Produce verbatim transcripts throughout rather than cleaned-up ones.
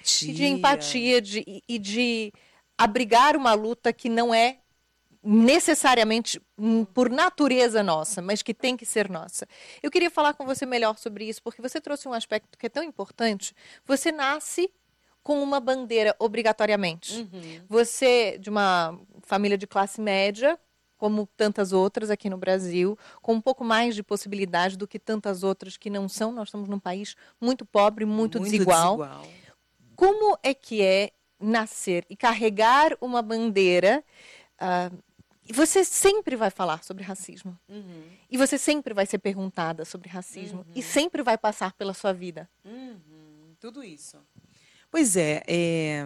empatia. De empatia de, e- e de abrigar uma luta que não é necessariamente hum, por natureza nossa, mas que tem que ser nossa. Eu queria falar com você melhor sobre isso, porque você trouxe um aspecto que é tão importante. Você nasce com uma bandeira obrigatoriamente. Uhum. Você, de uma família de classe média, como tantas outras aqui no Brasil, com um pouco mais de possibilidade do que tantas outras que não são. Nós estamos num país muito pobre, muito, Muito desigual. desigual. Como é que é nascer e carregar uma bandeira? ah, e você sempre vai falar sobre racismo. Uhum. E você sempre vai ser perguntada sobre racismo. E sempre vai passar pela sua vida. Uhum. Tudo isso. Pois é, é,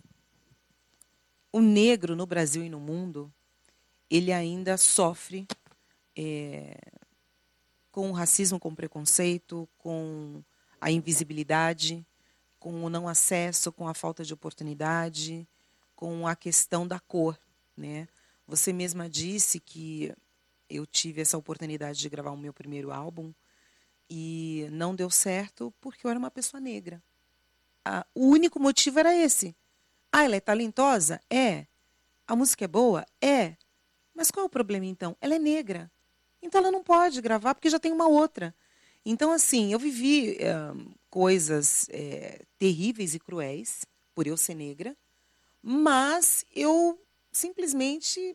o negro no Brasil e no mundo, ele ainda sofre é, com o racismo, com o preconceito, com a invisibilidade, com o não acesso, com a falta de oportunidade, com a questão da cor, né? Você mesma disse que eu tive essa oportunidade de gravar o meu primeiro álbum e não deu certo porque eu era uma pessoa negra. Ah, o único motivo era esse. Ah, ela é talentosa? É. A música é boa? É. Mas qual é o problema então? Ela é negra. Então ela não pode gravar porque já tem uma outra. Então, assim, eu vivi eh, coisas eh, terríveis e cruéis por eu ser negra, mas eu simplesmente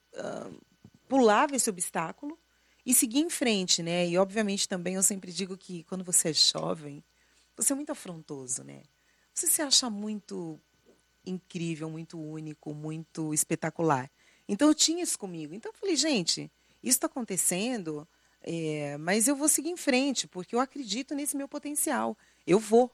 pulava esse obstáculo e seguia em frente, né? E, obviamente, também eu sempre digo que quando você é jovem, você é muito afrontoso, né? Você se acha muito incrível, muito único, muito espetacular. Então eu tinha isso comigo. Então eu falei, gente, isso está acontecendo, é, mas eu vou seguir em frente, porque eu acredito nesse meu potencial. Eu vou.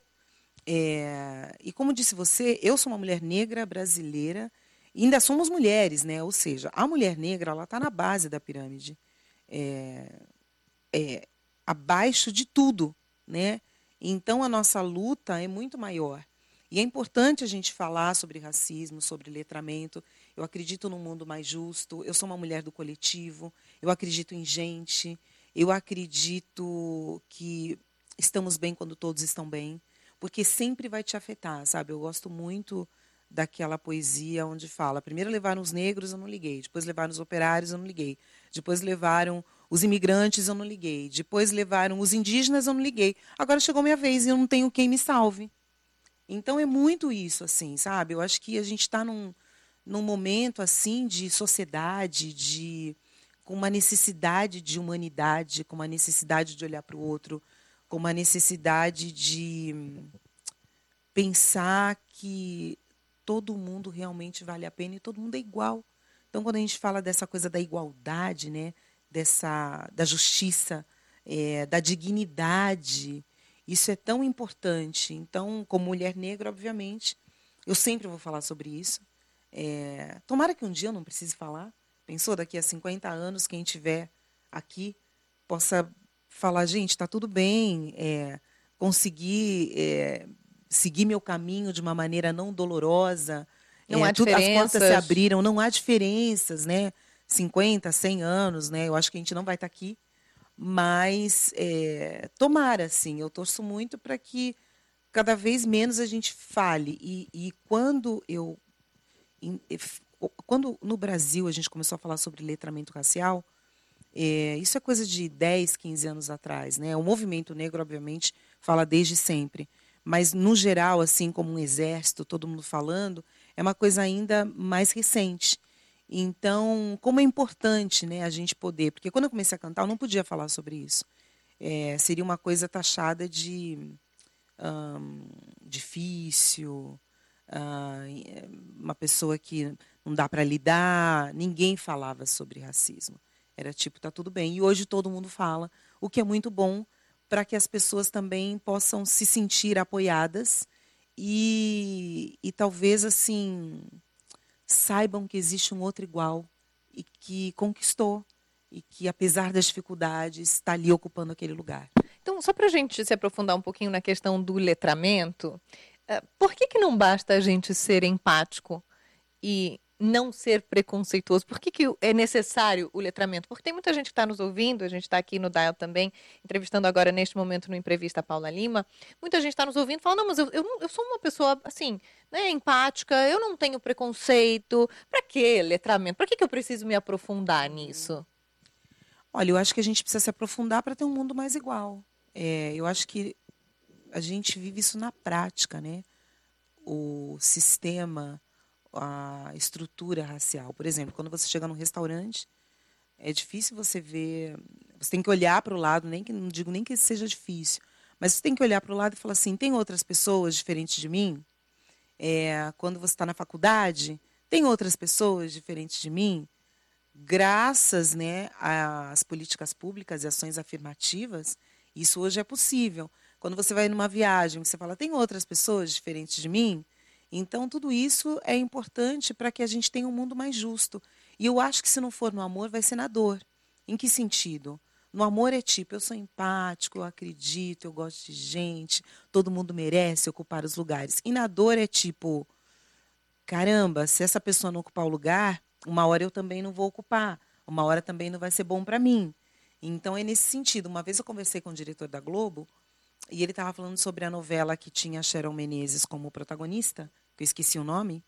É, e como disse você, eu sou uma mulher negra brasileira, e ainda somos mulheres, né? Ou seja, a mulher negra ela está na base da pirâmide, é, é, abaixo de tudo, né? Então a nossa luta é muito maior. E é importante a gente falar sobre racismo, sobre letramento. Eu acredito num mundo mais justo. Eu sou uma mulher do coletivo. Eu acredito em gente. Eu acredito que estamos bem quando todos estão bem, porque sempre vai te afetar, sabe? Eu gosto muito daquela poesia onde fala: primeiro levaram os negros, eu não liguei. Depois levaram os operários, eu não liguei. Depois levaram os imigrantes, eu não liguei. Depois levaram os indígenas, eu não liguei. Agora chegou minha vez e eu não tenho quem me salve. Então é muito isso, assim, sabe? Eu acho que a gente está num, num momento assim de sociedade, de com uma necessidade de humanidade, com uma necessidade de olhar para o outro, com uma necessidade de pensar que todo mundo realmente vale a pena e todo mundo é igual. Então, quando a gente fala dessa coisa da igualdade, né, dessa da justiça, é, da dignidade, isso é tão importante. Então, como mulher negra, obviamente, eu sempre vou falar sobre isso. É, tomara que um dia eu não precise falar. Pensou, daqui a cinquenta anos, quem estiver aqui possa falar, gente, está tudo bem, é, conseguir é, seguir meu caminho de uma maneira não dolorosa, Não é, há tudo, as portas se diferenças. abriram, não há diferenças, né? cinquenta, cem anos, né? Eu acho que a gente não vai estar aqui, mas é, tomara, assim, eu torço muito para que cada vez menos a gente fale. E, e quando eu em- if- o- quando no Brasil a gente começou a falar sobre letramento racial, é, isso é coisa de dez, quinze anos atrás, né? O movimento negro, obviamente, fala desde sempre, mas no geral, assim como um exército, todo mundo falando, é uma coisa ainda mais recente. Então, como é importante, né, a gente poder, porque quando eu comecei a cantar, eu não podia falar sobre isso. É, seria uma coisa taxada de hum, difícil, ah, é, uma pessoa que não dá para lidar. Ninguém falava sobre racismo. Era tipo, tá tudo bem. E hoje todo mundo fala, o que é muito bom para que as pessoas também possam se sentir apoiadas e, e talvez assim saibam que existe um outro igual e que conquistou e que apesar das dificuldades está ali ocupando aquele lugar. Então, só para a gente se aprofundar um pouquinho na questão do letramento, eh, por que que não basta a gente ser empático e não ser preconceituoso? Por que, que é necessário o letramento? Porque tem muita gente que está nos ouvindo, a gente está aqui no Dial também, entrevistando agora, neste momento, no Entrevista a Paula Lima. Muita gente está nos ouvindo e fala, não, mas eu, eu, não- eu sou uma pessoa, assim, né, empática, eu não tenho preconceito. Para que letramento? Para que, que eu preciso me aprofundar nisso? Olha, eu acho que a gente precisa se aprofundar para ter um mundo mais igual. É, eu acho que a gente vive isso na prática, né? O sistema, a estrutura racial. Por exemplo, quando você chega num restaurante, é difícil você ver. Você tem que olhar para o lado, nem que não digo nem que seja difícil, mas você tem que olhar para o lado e falar assim: tem outras pessoas diferentes de mim? É, quando você está na faculdade, tem outras pessoas diferentes de mim? Graças, né, às políticas públicas e ações afirmativas, isso hoje é possível. Quando você vai numa viagem, você fala, tem outras pessoas diferentes de mim? Então, tudo isso é importante para que a gente tenha um mundo mais justo. E eu acho que se não for no amor, vai ser na dor. Em que sentido? No amor é tipo, eu sou empático, eu acredito, eu gosto de gente, todo mundo merece ocupar os lugares. E na dor é tipo, caramba, se essa pessoa não ocupar o lugar, uma hora eu também não vou ocupar, uma hora também não vai ser bom para mim. Então é nesse sentido. Uma vez eu conversei com o diretor da Globo e ele estava falando sobre a novela que tinha a Cheryl Menezes como protagonista, que eu esqueci o nome,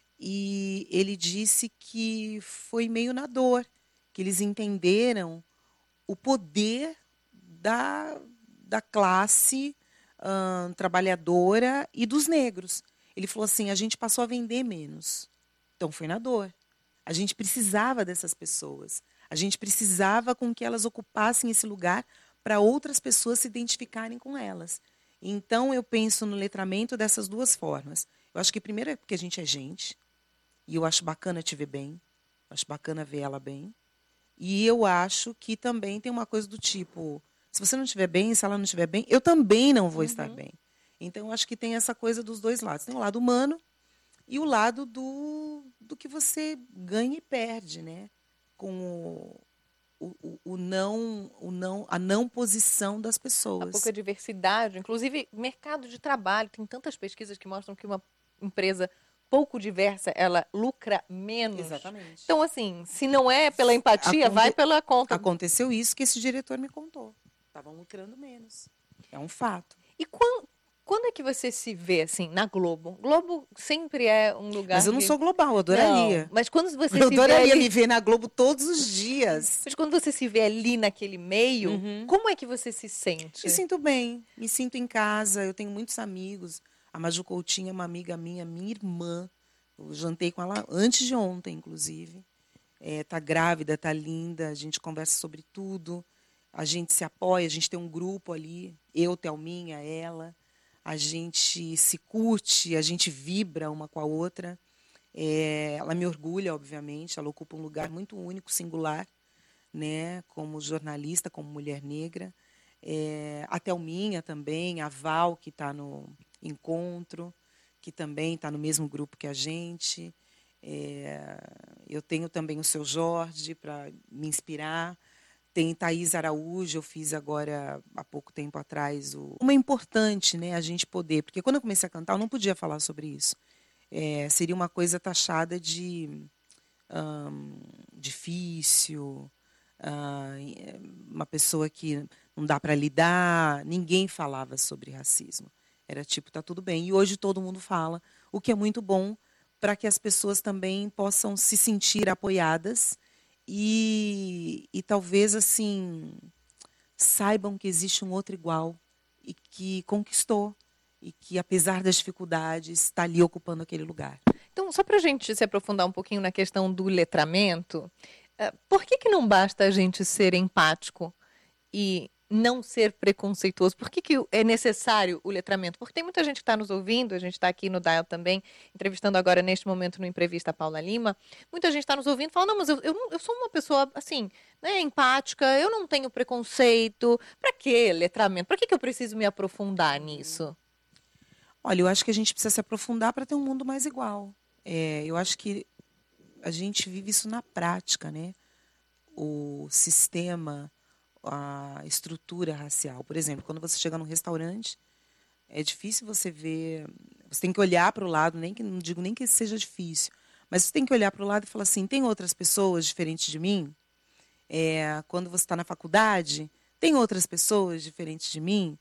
e ele disse que foi meio na dor, que eles entenderam o poder da, da classe hum, trabalhadora e dos negros. Ele falou assim, a gente passou a vender menos. Então foi na dor. A gente precisava dessas pessoas. A gente precisava com que elas ocupassem esse lugar para outras pessoas se identificarem com elas. Então eu penso no letramento dessas duas formas. Eu acho que primeiro é porque a gente é gente, e eu acho bacana te ver bem, eu acho bacana ver ela bem. E eu acho que também tem uma coisa do tipo, se você não estiver bem, se ela não estiver bem, eu também não vou estar Uhum. bem. Então, eu acho que tem essa coisa dos dois lados. Tem o lado humano e o lado do, do que você ganha e perde, né? Com o, o, o não, o não, a não posição das A pessoas. pouca diversidade, inclusive mercado de trabalho. Tem tantas pesquisas que mostram que uma empresa pouco diversa, ela lucra menos. Exatamente. Então, assim, se não é pela empatia, Aconte- vai pela conta. Aconteceu isso que esse diretor me contou. Estavam lucrando menos. É um fato. E quando, quando é que você se vê, assim, na Globo? Globo sempre é um lugar Mas eu não que... sou global, eu Não, adoraria. mas quando você Eu se vê adoraria ali... me ver na Globo todos os dias. Mas quando você se vê ali naquele meio, Uhum. como é que você se sente? Me sinto bem, me sinto em casa, eu tenho muitos amigos. A Maju Coutinho é uma amiga minha, minha irmã. Eu jantei com ela antes de ontem, inclusive. É, tá grávida, tá linda, a gente conversa sobre tudo. A gente se apoia, a gente tem um grupo ali, eu, Thelminha, ela. A gente se curte, a gente vibra uma com a outra. É, ela me orgulha, obviamente, ela ocupa um lugar muito único, singular, né, como jornalista, como mulher negra. É, a Thelminha também, a Val, que está no encontro, que também está no mesmo grupo que a gente. É, eu tenho também o seu Jorge para me inspirar. Tem Thaís Araújo, eu fiz agora, há pouco tempo atrás. O... Uma importante, né, a gente poder, porque quando eu comecei a cantar, eu não podia falar sobre isso. É, seria uma coisa taxada de hum, difícil, ah, uma pessoa que não dá para lidar. Ninguém falava sobre racismo. Era tipo, tá tudo bem. E hoje todo mundo fala, o que é muito bom para que as pessoas também possam se sentir apoiadas e, e talvez assim saibam que existe um outro igual e que conquistou e que apesar das dificuldades está ali ocupando aquele lugar. Então, só para a gente se aprofundar um pouquinho na questão do letramento, eh, por que que não basta a gente ser empático e não ser preconceituoso? Por que que é necessário o letramento? Porque tem muita gente que está nos ouvindo, a gente está aqui no Dial também, entrevistando agora, neste momento, no Entrevista a Paula Lima. Muita gente está nos ouvindo e fala, não, mas eu, eu, não- eu sou uma pessoa, assim, né, empática, eu não tenho preconceito. Para que letramento? Para que que eu preciso me aprofundar nisso? Olha, eu acho que a gente precisa se aprofundar para ter um mundo mais igual. É, eu acho que a gente vive isso na prática, né? O sistema, a estrutura racial. Por exemplo, quando você chega num restaurante, é difícil você ver. Você tem que olhar para o lado, nem que não digo nem que seja difícil, Mas você tem que olhar para o lado e falar assim, tem outras pessoas diferentes de mim? É, quando você está na faculdade, tem outras pessoas diferentes de mim?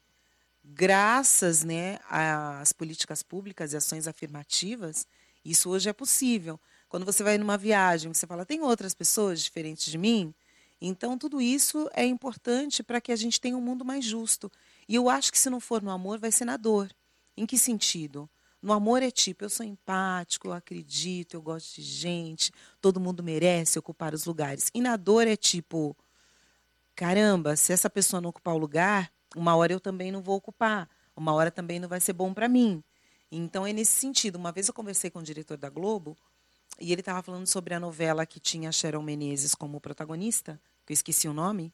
Graças, né, às políticas públicas e ações afirmativas, isso hoje é possível. Quando você vai numa viagem, você fala, tem outras pessoas diferentes de mim? Então, tudo isso é importante para que a gente tenha um mundo mais justo. E eu acho que se não for no amor, vai ser na dor. Em que sentido? No amor é tipo, eu sou empático, eu acredito, eu gosto de gente, todo mundo merece ocupar os lugares. E na dor é tipo, caramba, se essa pessoa não ocupar o lugar, uma hora eu também não vou ocupar, uma hora também não vai ser bom para mim. Então é nesse sentido. Uma vez eu conversei com o diretor da Globo e ele estava falando sobre a novela que tinha a Cheryl Menezes como protagonista, que eu esqueci o nome,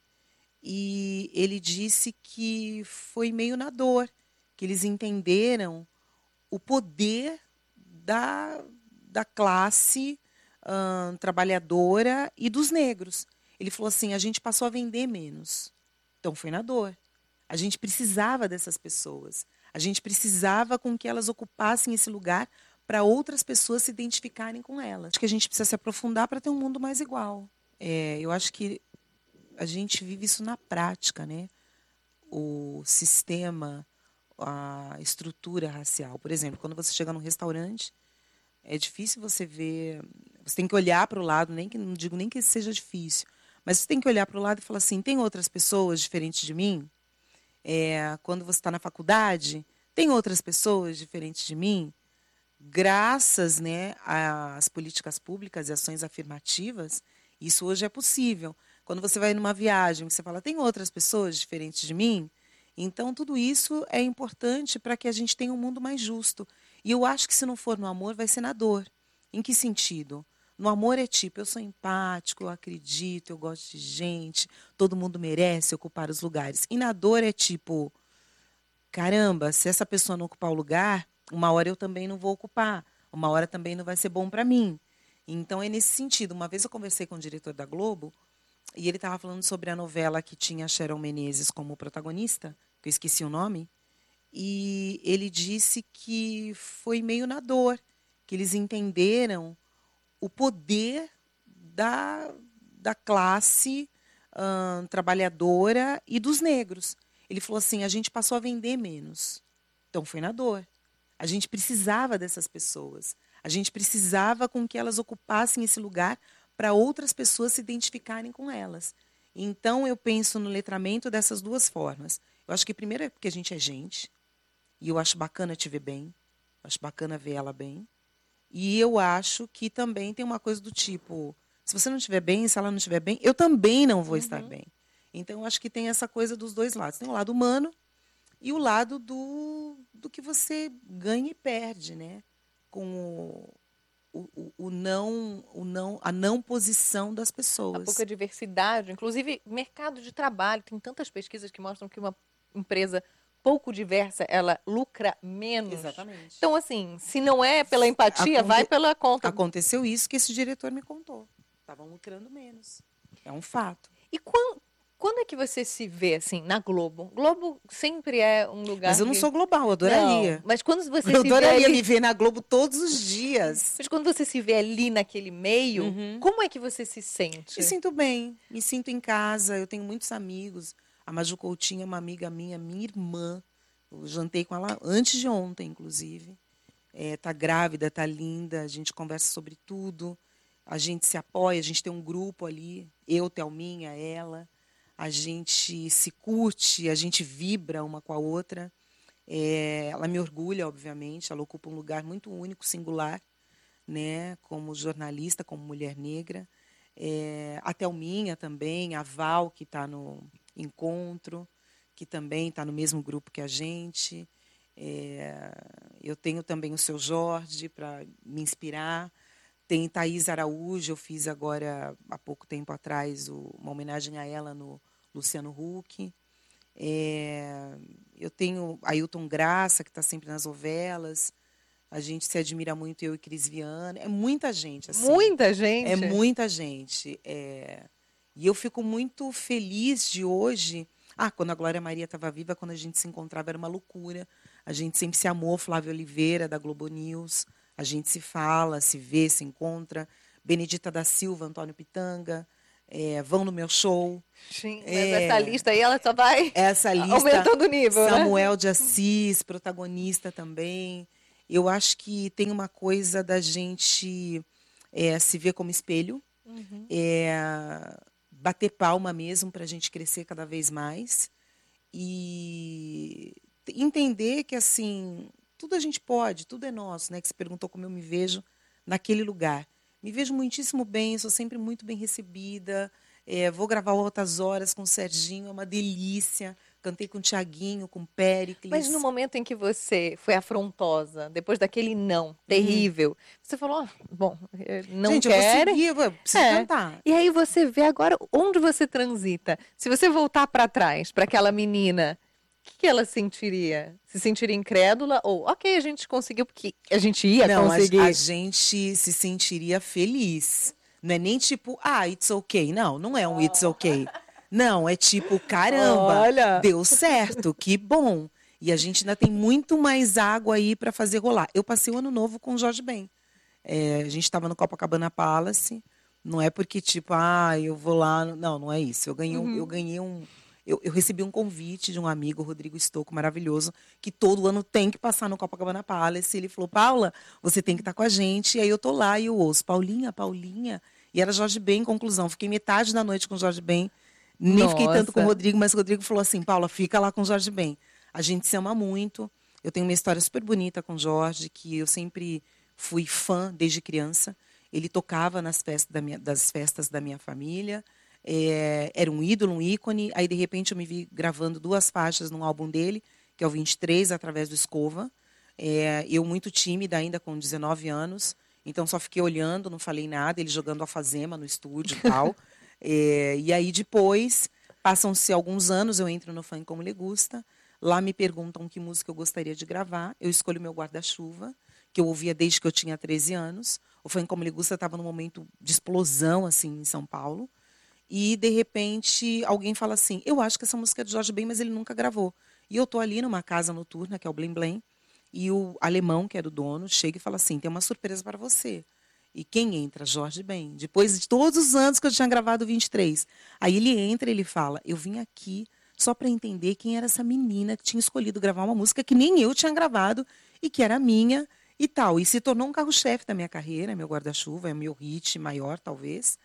e ele disse que foi meio na dor, que eles entenderam o poder da, da classe hum, trabalhadora e dos negros. Ele falou assim, a gente passou a vender menos. Então foi na dor. A gente precisava dessas pessoas. A gente precisava com que elas ocupassem esse lugar para outras pessoas se identificarem com elas. Acho que a gente precisa se aprofundar para ter um mundo mais igual. É, eu acho que a gente vive isso na prática, né? O sistema, a estrutura racial. Por exemplo, quando você chega num restaurante, é difícil você ver. Você tem que olhar para o lado, nem que não digo nem que seja difícil, mas você tem que olhar para o lado e falar assim: tem outras pessoas diferentes de mim? É, quando você está na faculdade, tem outras pessoas diferentes de mim? Graças, né, às políticas públicas e ações afirmativas, isso hoje é possível. Quando você vai numa viagem, você fala, tem outras pessoas diferentes de mim? Então, tudo isso é importante para que a gente tenha um mundo mais justo. E eu acho que se não for no amor, vai ser na dor. Em que sentido? No amor é tipo, eu sou empático, eu acredito, eu gosto de gente, todo mundo merece ocupar os lugares. E na dor é tipo, caramba, se essa pessoa não ocupar o lugar, uma hora eu também não vou ocupar, uma hora também não vai ser bom para mim. Então é nesse sentido. Uma vez eu conversei com o diretor da Globo e ele estava falando sobre a novela que tinha a Cheryl Menezes como protagonista, que eu esqueci o nome, e ele disse que foi meio na dor, que eles entenderam o poder da, da classe hum, trabalhadora e dos negros. Ele falou assim, a gente passou a vender menos. Então foi na dor. A gente precisava dessas pessoas. A gente precisava com que elas ocupassem esse lugar para outras pessoas se identificarem com elas. Então eu penso no letramento dessas duas formas. Eu acho que primeiro é porque a gente é gente, e eu acho bacana te ver bem, acho bacana ver ela bem. E eu acho que também tem uma coisa do tipo, se você não estiver bem, se ela não estiver bem, eu também não vou uhum. estar bem. Então, eu acho que tem essa coisa dos dois lados. Tem o lado humano e o lado do, do que você ganha e perde, né? Com o, o, o, não, o não, a não posição das pessoas. A pouca diversidade, inclusive mercado de trabalho. Tem tantas pesquisas que mostram que uma empresa pouco diversa, ela lucra menos. Exatamente. Então, assim, se não é pela empatia, Aconte... vai pela conta. Aconteceu isso que esse diretor me contou. Estavam lucrando menos. É um fato. E quando, quando é que você se vê, assim, na Globo? Globo sempre é um lugar... Mas eu não que... sou global, eu adoraria. Não, mas quando você eu se adoraria vê ali... me ver na Globo todos os dias. Mas quando você se vê ali naquele meio, uhum. como é que você se sente? Me sinto bem, me sinto em casa, eu tenho muitos amigos. A Maju Coutinho é uma amiga minha, minha irmã. Eu jantei com ela antes de ontem, inclusive. É, tá grávida, tá linda, a gente conversa sobre tudo. A gente se apoia, a gente tem um grupo ali, eu, Thelminha, ela. A gente se curte, a gente vibra uma com a outra. É, ela me orgulha, obviamente, ela ocupa um lugar muito único, singular, né, como jornalista, como mulher negra. É, a Thelminha também, a Val, que está no encontro, que também está no mesmo grupo que a gente. É, eu tenho também o seu Jorge para me inspirar. Tem Thaís Araújo, eu fiz agora, há pouco tempo atrás, o, uma homenagem a ela no Luciano Huck. É, eu tenho Ailton Graça, que está sempre nas novelas. A gente se admira muito, eu e Cris Viana. É muita gente. Assim, muita gente? É muita gente. É, e eu fico muito feliz de hoje... Ah, quando a Glória Maria estava viva, quando a gente se encontrava, era uma loucura. A gente sempre se amou, Flávia Oliveira, da Globo News, A gente se fala, se vê, se encontra. Benedita da Silva, Antônio Pitanga, é, vão no meu show. Sim, mas É, essa lista aí, ela só vai essa lista, aumentando o nível, Samuel né? de Assis, protagonista também. Eu acho que tem uma coisa da gente é, se ver como espelho, Uhum. é, bater palma mesmo para a gente crescer cada vez mais e entender que assim tudo a gente pode, tudo é nosso, né? Que você perguntou como eu me vejo naquele lugar. Me vejo muitíssimo bem, sou sempre muito bem recebida. É, vou gravar Altas Horas com o Serginho, é uma delícia. Cantei com o Tiaguinho, com o Mas no Péricles. momento em que você foi afrontosa, depois daquele não Uhum. terrível, você falou, "Ah, bom, eh, não Gente, eu vou querem." seguir, eu preciso É. cantar. E aí você vê agora onde você transita. Se você voltar para trás, para aquela menina, o que, que ela sentiria? Se sentiria incrédula ou, ok, a gente conseguiu porque a gente ia Não, a, a conseguir. gente se sentiria feliz. Não é nem tipo, ah, it's okay. Não, não é um it's okay. Não, é tipo, caramba, Olha, deu certo, que bom. E a gente ainda tem muito mais água aí para fazer rolar. Eu passei o ano novo com o Jorge Ben. É, a gente estava no Copacabana Palace. Não é porque, tipo, ah, eu vou lá. Não, não é isso. Eu ganhei um. Eu, uhum. ganhei um eu, eu recebi um convite de um amigo, Rodrigo Stocco, maravilhoso, que todo ano tem que passar no Copacabana Palace. Ele falou, Paula, você tem que estar com a gente. E aí eu tô lá e eu ouço, Paulinha, Paulinha. E era Jorge Ben, em conclusão. Fiquei metade da noite com o Jorge Ben. Nem fiquei tanto com o Nossa. Rodrigo, mas o Rodrigo falou assim, Paula, fica lá com o Jorge Ben. A gente se ama muito. Eu tenho uma história super bonita com o Jorge, que eu sempre fui fã desde criança. Ele tocava nas festas da minha, das festas da minha família. É, era um ídolo, um ícone. Aí, de repente, eu me vi gravando duas faixas num álbum dele, que é o vinte e três, através do Escova. É, eu muito tímida ainda, com dezenove anos. Então, só fiquei olhando, não falei nada. Ele jogando alfazema no estúdio e tal. É, e aí, depois, passam-se alguns anos, eu entro no Funk Como Le Gusta. Lá me perguntam que música eu gostaria de gravar. Eu escolho meu guarda-chuva, que eu ouvia desde que eu tinha treze anos. O Funk Como Le Gusta estava num momento de explosão, assim, em São Paulo. E, de repente, alguém fala assim, eu acho que essa música é de Jorge Ben, mas ele nunca gravou. E eu estou ali numa casa noturna, que é o Blém Blém, e o alemão, que era o dono, chega e fala assim, tem uma surpresa para você. E quem entra? Jorge Ben. Depois de todos os anos que eu tinha gravado o vinte e três. Aí ele entra e ele fala, eu vim aqui só para entender quem era essa menina que tinha escolhido gravar uma música que nem eu tinha gravado e que era minha e tal. E se tornou um carro-chefe da minha carreira, meu guarda-chuva, é meu hit maior, talvez.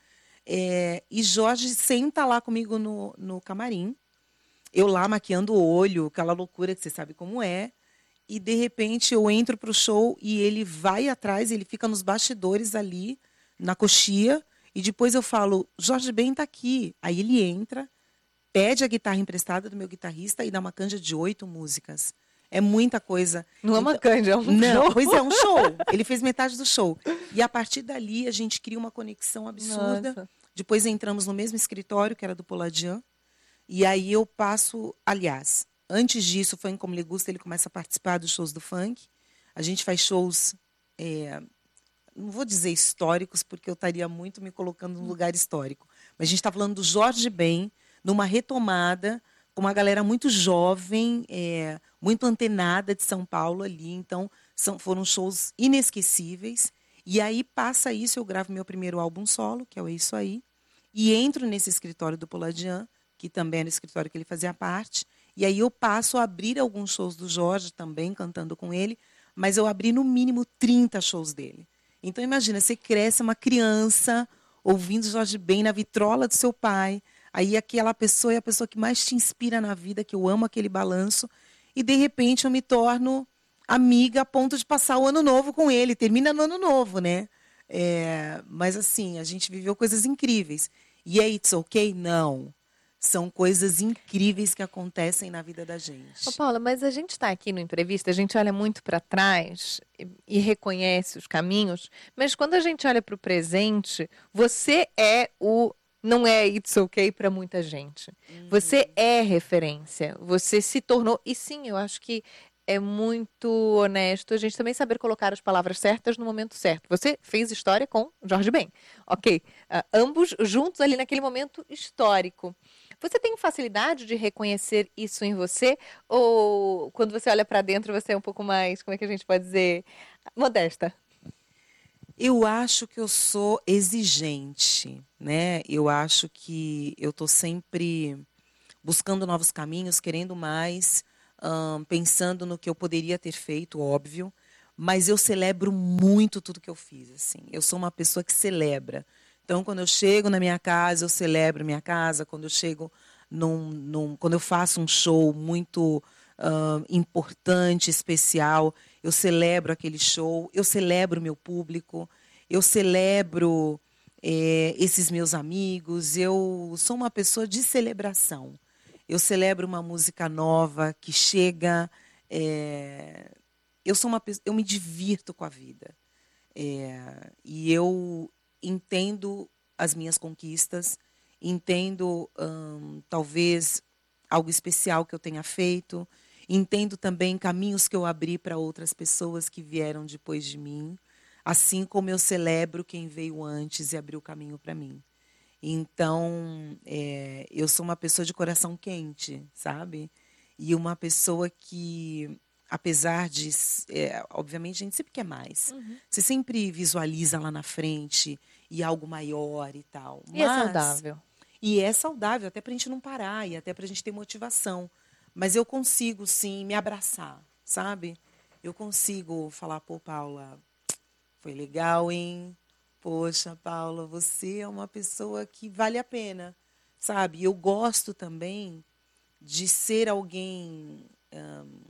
É, e Jorge senta lá comigo no, no camarim, eu lá maquiando o olho, aquela loucura que você sabe como é, e de repente eu entro para o show e ele vai atrás, ele fica nos bastidores ali, na coxia, e depois eu falo, Jorge Ben está aqui. Aí ele entra, pede a guitarra emprestada do meu guitarrista e dá uma canja de oito músicas. É muita coisa. Não é uma Então, canja, é um não, show. pois é, um show. Ele fez metade do show. E a partir dali a gente cria uma conexão absurda. Nossa. Depois entramos no mesmo escritório, que era do Poladian. E aí eu passo, aliás, antes disso, o Funk Como Le Gusta, ele começa a participar dos shows do funk. A gente faz shows, é, não vou dizer históricos, porque eu estaria muito me colocando num lugar histórico. Mas a gente está falando do Jorge Ben, numa retomada, com uma galera muito jovem, é, muito antenada de São Paulo ali. Então, são, foram shows inesquecíveis. E aí passa isso, eu gravo meu primeiro álbum solo, que é o É Isso Aí, e entro nesse escritório do Poladian, que também era o escritório que ele fazia parte, e aí eu passo a abrir alguns shows do Jorge também, cantando com ele, mas eu abri no mínimo trinta shows dele. Então imagina, você cresce uma criança ouvindo Jorge Ben na vitrola do seu pai, aí aquela pessoa é a pessoa que mais te inspira na vida, que eu amo aquele balanço, e de repente eu me torno amiga a ponto de passar o ano novo com ele. Termina no ano novo, né? É, mas assim, a gente viveu coisas incríveis. E é It's Okay? Não. São coisas incríveis que acontecem na vida da gente. Ô, Paula, mas a gente está aqui no entrevista, a gente olha muito para trás e, e reconhece os caminhos, mas quando a gente olha para o presente, você é o não é It's Okay para muita gente. Uhum. Você é referência, você se tornou, e sim, eu acho que é muito honesto a gente também saber colocar as palavras certas no momento certo. Você fez história com Jorge Ben, ok? Uh, ambos juntos ali naquele momento histórico. Você tem facilidade de reconhecer isso em você? Ou quando você olha para dentro você é um pouco mais, como é que a gente pode dizer, modesta? Eu acho que eu sou exigente, né? Eu acho que eu estou sempre buscando novos caminhos, querendo mais, hum, pensando no que eu poderia ter feito, óbvio. Mas eu celebro muito tudo que eu fiz, assim. Eu sou uma pessoa que celebra. Então, quando eu chego na minha casa, eu celebro minha casa. Quando eu chego num, num, quando eu faço um show muito hum, importante, especial, eu celebro aquele show. Eu celebro o meu público. Eu celebro eh, esses meus amigos. Eu sou uma pessoa de celebração. Eu celebro uma música nova que chega. eh, eu sou uma pessoa, eu me divirto com a vida. É, e eu entendo as minhas conquistas, entendo hum, talvez algo especial que eu tenha feito, entendo também caminhos que eu abri para outras pessoas que vieram depois de mim, assim como eu celebro quem veio antes e abriu o caminho para mim. Então, é, eu sou uma pessoa de coração quente, sabe? E uma pessoa que, apesar de, é, obviamente, a gente sempre quer mais. Uhum. Você sempre visualiza lá na frente e algo maior e tal. E é Mas, saudável. e é saudável, até para a gente não parar e até para a gente ter motivação. Mas eu consigo, sim, me abraçar, sabe? Eu consigo falar, pô, Paula, foi legal, hein? Poxa, Paula, você é uma pessoa que vale a pena, sabe? Eu gosto também de ser alguém hum,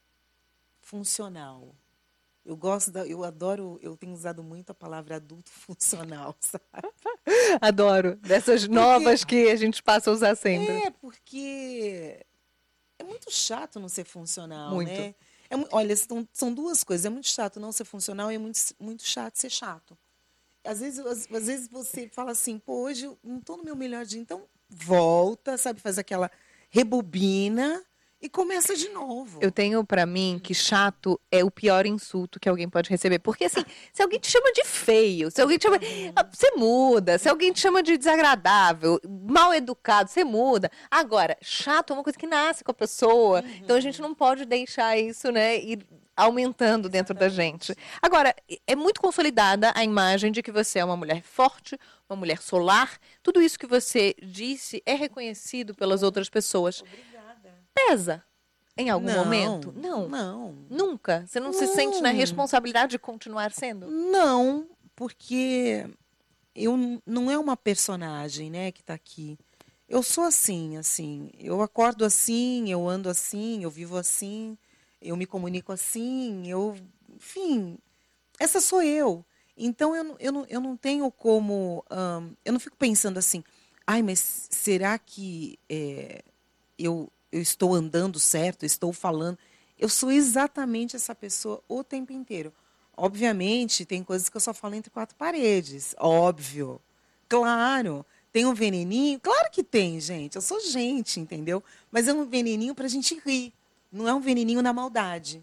funcional. Eu gosto da, eu adoro, eu tenho usado muito a palavra adulto funcional, sabe? Adoro. Dessas novas que a gente passa a usar sempre. É, porque é muito chato não ser funcional, Muito. né? É, mu- olha, são, são duas coisas. É muito chato não ser funcional e é muito, muito chato ser chato. Às vezes, às, às vezes você fala assim, pô, hoje eu não estou no meu melhor dia, então volta, sabe, faz aquela rebobina e começa de novo. Eu tenho pra mim que chato é o pior insulto que alguém pode receber. Porque assim, se alguém te chama de feio, se alguém te chama. Ah, você muda. Se alguém te chama de desagradável, mal educado, você muda. Agora, chato é uma coisa que nasce com a pessoa. Então a gente não pode deixar isso, né, ir aumentando dentro da gente. Agora, é muito consolidada a imagem de que você é uma mulher forte, uma mulher solar. Tudo isso que você disse é reconhecido pelas outras pessoas. Obrigada. Pesa em algum Não, momento? Não. Não. Nunca? Você não, se sente na Não. responsabilidade de continuar sendo? Não, porque eu n- não é uma personagem, né, que está aqui. Eu sou assim, assim. Eu acordo assim, eu ando assim, eu vivo assim, eu me comunico assim, eu, enfim, essa sou eu. Então eu, não- eu, não, eu não tenho como, ahn, eu não fico pensando assim, ai, mas será que é, eu, eu estou andando certo, estou falando? Eu sou exatamente essa pessoa o tempo inteiro. Obviamente, tem coisas que eu só falo entre quatro paredes, óbvio. Claro. Tem um veneninho? Claro que tem, gente. Eu sou gente, entendeu? Mas é um veneninho para a gente rir. Não é um veneninho na maldade.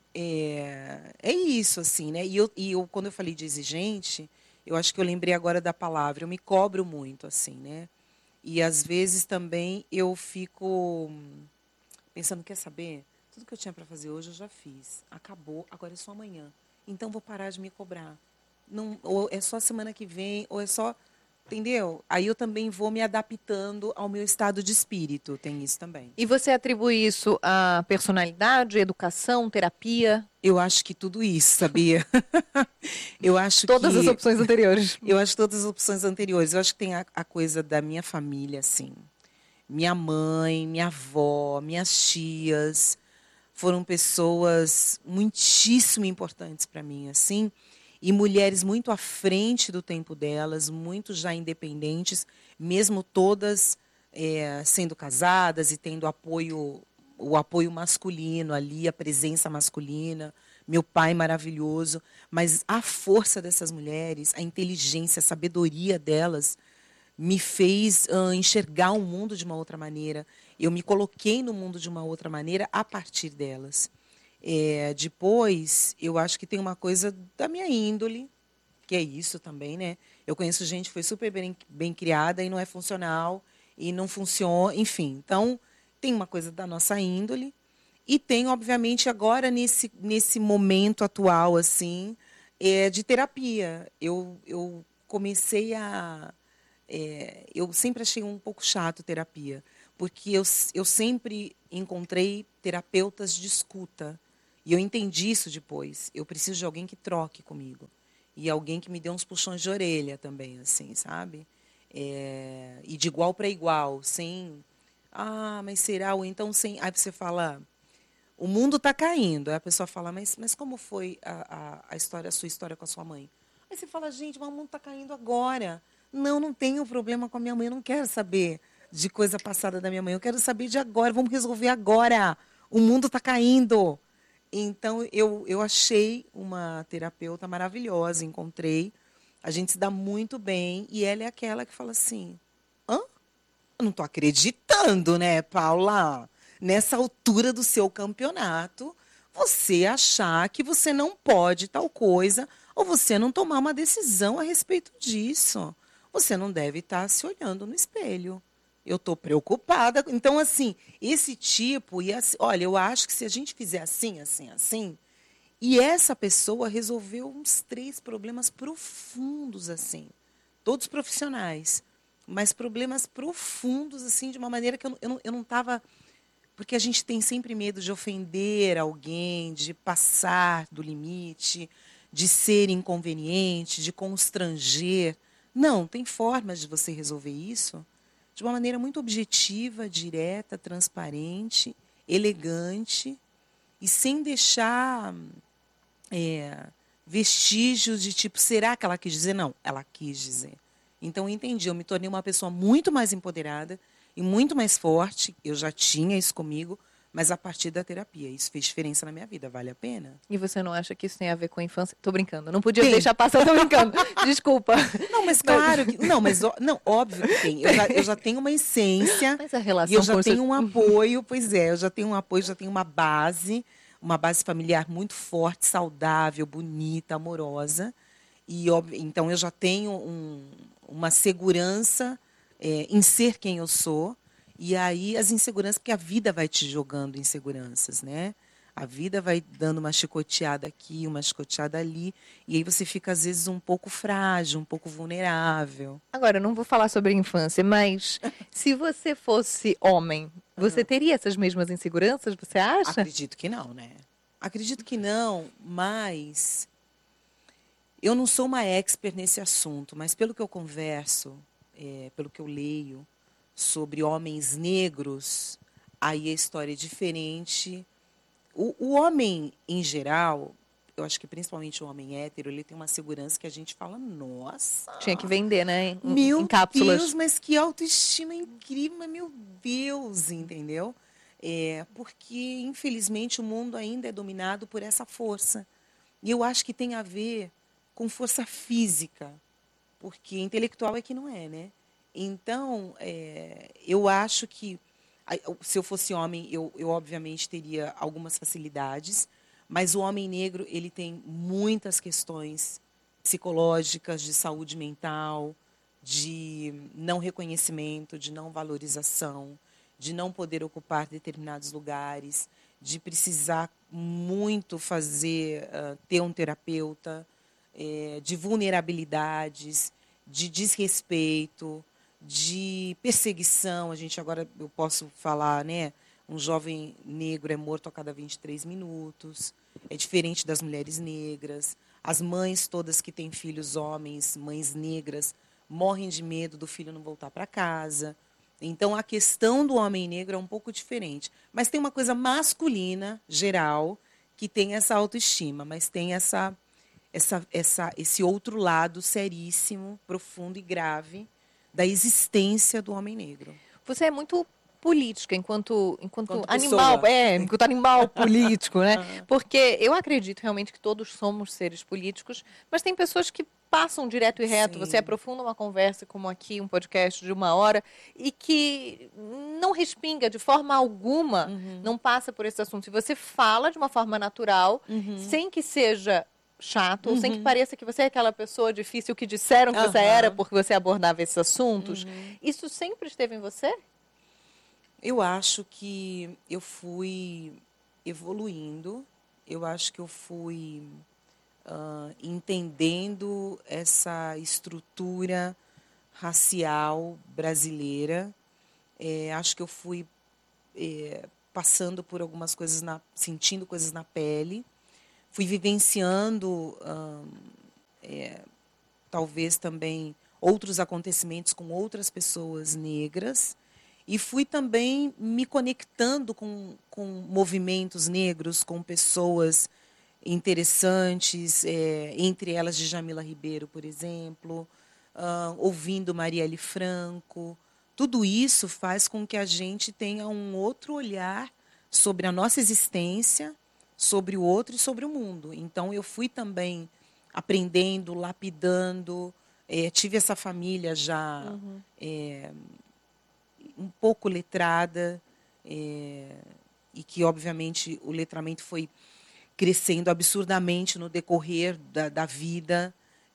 É, é isso, assim, né? E eu, e eu, quando eu falei de exigente, eu acho que eu lembrei agora da palavra. Eu me cobro muito, assim, né? E às vezes também eu fico pensando, quer saber? Tudo que eu tinha para fazer hoje eu já fiz. Acabou, agora é só amanhã. Então vou parar de me cobrar. Não, ou é só semana que vem, ou é só. Entendeu? Aí eu também vou me adaptando ao meu estado de espírito. Tem isso também. E você atribui isso à personalidade, educação, terapia? Eu acho que tudo isso, sabia? Eu acho Todas que. as opções anteriores. Eu acho todas as opções anteriores. Eu acho que tem a, a coisa da minha família, assim. Minha mãe, minha avó, minhas tias foram pessoas muitíssimo importantes para mim, assim, e mulheres muito à frente do tempo delas, muito já independentes, mesmo todas é, sendo casadas e tendo apoio, o apoio masculino ali, a presença masculina, meu pai maravilhoso, mas a força dessas mulheres, a inteligência, a sabedoria delas me fez uh, enxergar o mundo de uma outra maneira. Eu me coloquei no mundo de uma outra maneira a partir delas. É, depois, eu acho que tem uma coisa da minha índole, que é isso também, né? Eu conheço gente que foi super bem, bem criada e não é funcional, e não funciona, enfim. Então, tem uma coisa da nossa índole, e tem, obviamente, agora, nesse, nesse momento atual, assim, É de terapia. Eu, eu comecei a... é, eu sempre achei um pouco chato terapia, porque eu, s- eu sempre encontrei terapeutas de escuta. E eu entendi isso depois. Eu preciso de alguém que troque comigo. E alguém que me dê uns puxões de orelha também, assim, sabe? É, e de igual para igual, sem... Ah, mas será? Ou então sem... Aí você fala... O mundo está caindo. Aí a pessoa fala, mas, mas como foi a, a, a história, a sua história com a sua mãe? Aí você fala, gente, mas o mundo está caindo agora. Não, não tenho problema com a minha mãe. Eu não quero saber de coisa passada da minha mãe. Eu quero saber de agora. Vamos resolver agora. O mundo está caindo. Então, eu, eu achei uma terapeuta maravilhosa. Encontrei. A gente se dá muito bem. E ela é aquela que fala assim, hã? Eu não estou acreditando, né, Paula? Nessa altura do seu campeonato, você achar que você não pode tal coisa ou você não tomar uma decisão a respeito disso. Você não deve estar se olhando no espelho. Eu estou preocupada. Então, assim, esse tipo, e assim, olha, eu acho que se a gente fizer assim, assim, assim, e essa pessoa resolveu uns três problemas profundos, assim, todos profissionais, mas problemas profundos, assim, de uma maneira que eu, não- eu não eu não estava. Porque a gente tem sempre medo de ofender alguém, de passar do limite, de ser inconveniente, de constranger. Não, tem formas de você resolver isso de uma maneira muito objetiva, direta, transparente, elegante e sem deixar é, vestígios de tipo, será que ela quis dizer? Não, ela quis dizer. Então, eu entendi, eu me tornei uma pessoa muito mais empoderada e muito mais forte. Eu já tinha isso comigo, mas a partir da terapia. Isso fez diferença na minha vida, vale a pena? E você não acha que isso tem a ver com a infância? Tô brincando, não podia Tem. deixar passar, tô brincando. Desculpa. Não, mas Mas, claro que. Não, mas ó, não, óbvio que tem. Eu já, eu já tenho uma essência mas a e eu relação já com o seu... tenho um apoio, pois é, eu já tenho um apoio, já tenho uma base, uma base familiar muito forte, saudável, bonita, amorosa. E óbvio, então eu já tenho um- uma segurança é, em ser quem eu sou. E aí as inseguranças, porque a vida vai te jogando inseguranças, né? A vida vai dando uma chicoteada aqui, uma chicoteada ali, e aí você fica às vezes um pouco frágil, um pouco vulnerável. Agora, eu não vou falar sobre a infância, mas se você fosse homem, você teria essas mesmas inseguranças, você acha? Acredito que não, né? Acredito que não, mas eu não sou uma expert nesse assunto, mas pelo que eu converso, é, pelo que eu leio sobre homens negros, aí a história é diferente. O, o homem, em geral, eu acho que principalmente o homem hétero, ele tem uma segurança que a gente fala, nossa, Tinha que vender, né? Em, em meu Deus, cápsulas. mas que autoestima incrível, mas meu Deus, entendeu? É, porque, infelizmente, o mundo ainda é dominado por essa força. E eu acho que tem a ver com força física, porque intelectual é que não é, né? Então, é, eu acho que a- se eu fosse homem, eu, eu obviamente teria algumas facilidades, mas o homem negro ele tem muitas questões psicológicas, de saúde mental, de não reconhecimento, de não valorização, de não poder ocupar determinados lugares, de precisar muito fazer, ah, ter um terapeuta, eh, de vulnerabilidades, de desrespeito, de perseguição. A gente agora, eu posso falar, né? Um jovem negro é morto a cada vinte e três minutos. É diferente das mulheres negras. As mães todas que têm filhos homens, mães negras, morrem de medo do filho não voltar para casa. Então, a questão do homem negro é um pouco diferente. Mas tem uma coisa masculina, geral, que tem essa autoestima, mas tem essa, essa, essa, esse outro lado seríssimo, profundo e grave da existência do homem negro. Você é muito política enquanto, enquanto Quanto animal, pessoa. é, enquanto animal político, né? Ah, Porque eu acredito realmente que todos somos seres políticos, mas tem pessoas que passam direto e reto. Você sim. aprofunda uma conversa como aqui, um podcast de uma hora, e que não respinga de forma alguma, Uhum, não passa por esse assunto. E você fala de uma forma natural, uhum, sem que seja chato, ou sem que uhum, pareça que você é aquela pessoa difícil que disseram que você era aham, porque você abordava esses assuntos. uhum. Isso sempre esteve em você? Eu acho que eu fui evoluindo, eu acho que eu fui uh, entendendo essa estrutura racial brasileira. É, acho que eu fui é, passando por algumas coisas, na, sentindo coisas na pele, fui vivenciando, hum, é, talvez também, outros acontecimentos com outras pessoas negras, e fui também me conectando com, com movimentos negros, com pessoas interessantes, é, entre elas de Jamila Ribeiro, por exemplo, uh, ouvindo Marielle Franco. Tudo isso faz com que a gente tenha um outro olhar sobre a nossa existência, sobre o outro e sobre o mundo. Então, eu fui também aprendendo, lapidando, é, tive essa família já uhum. é, um pouco letrada, é, e que, obviamente, o letramento foi crescendo absurdamente no decorrer da, da vida.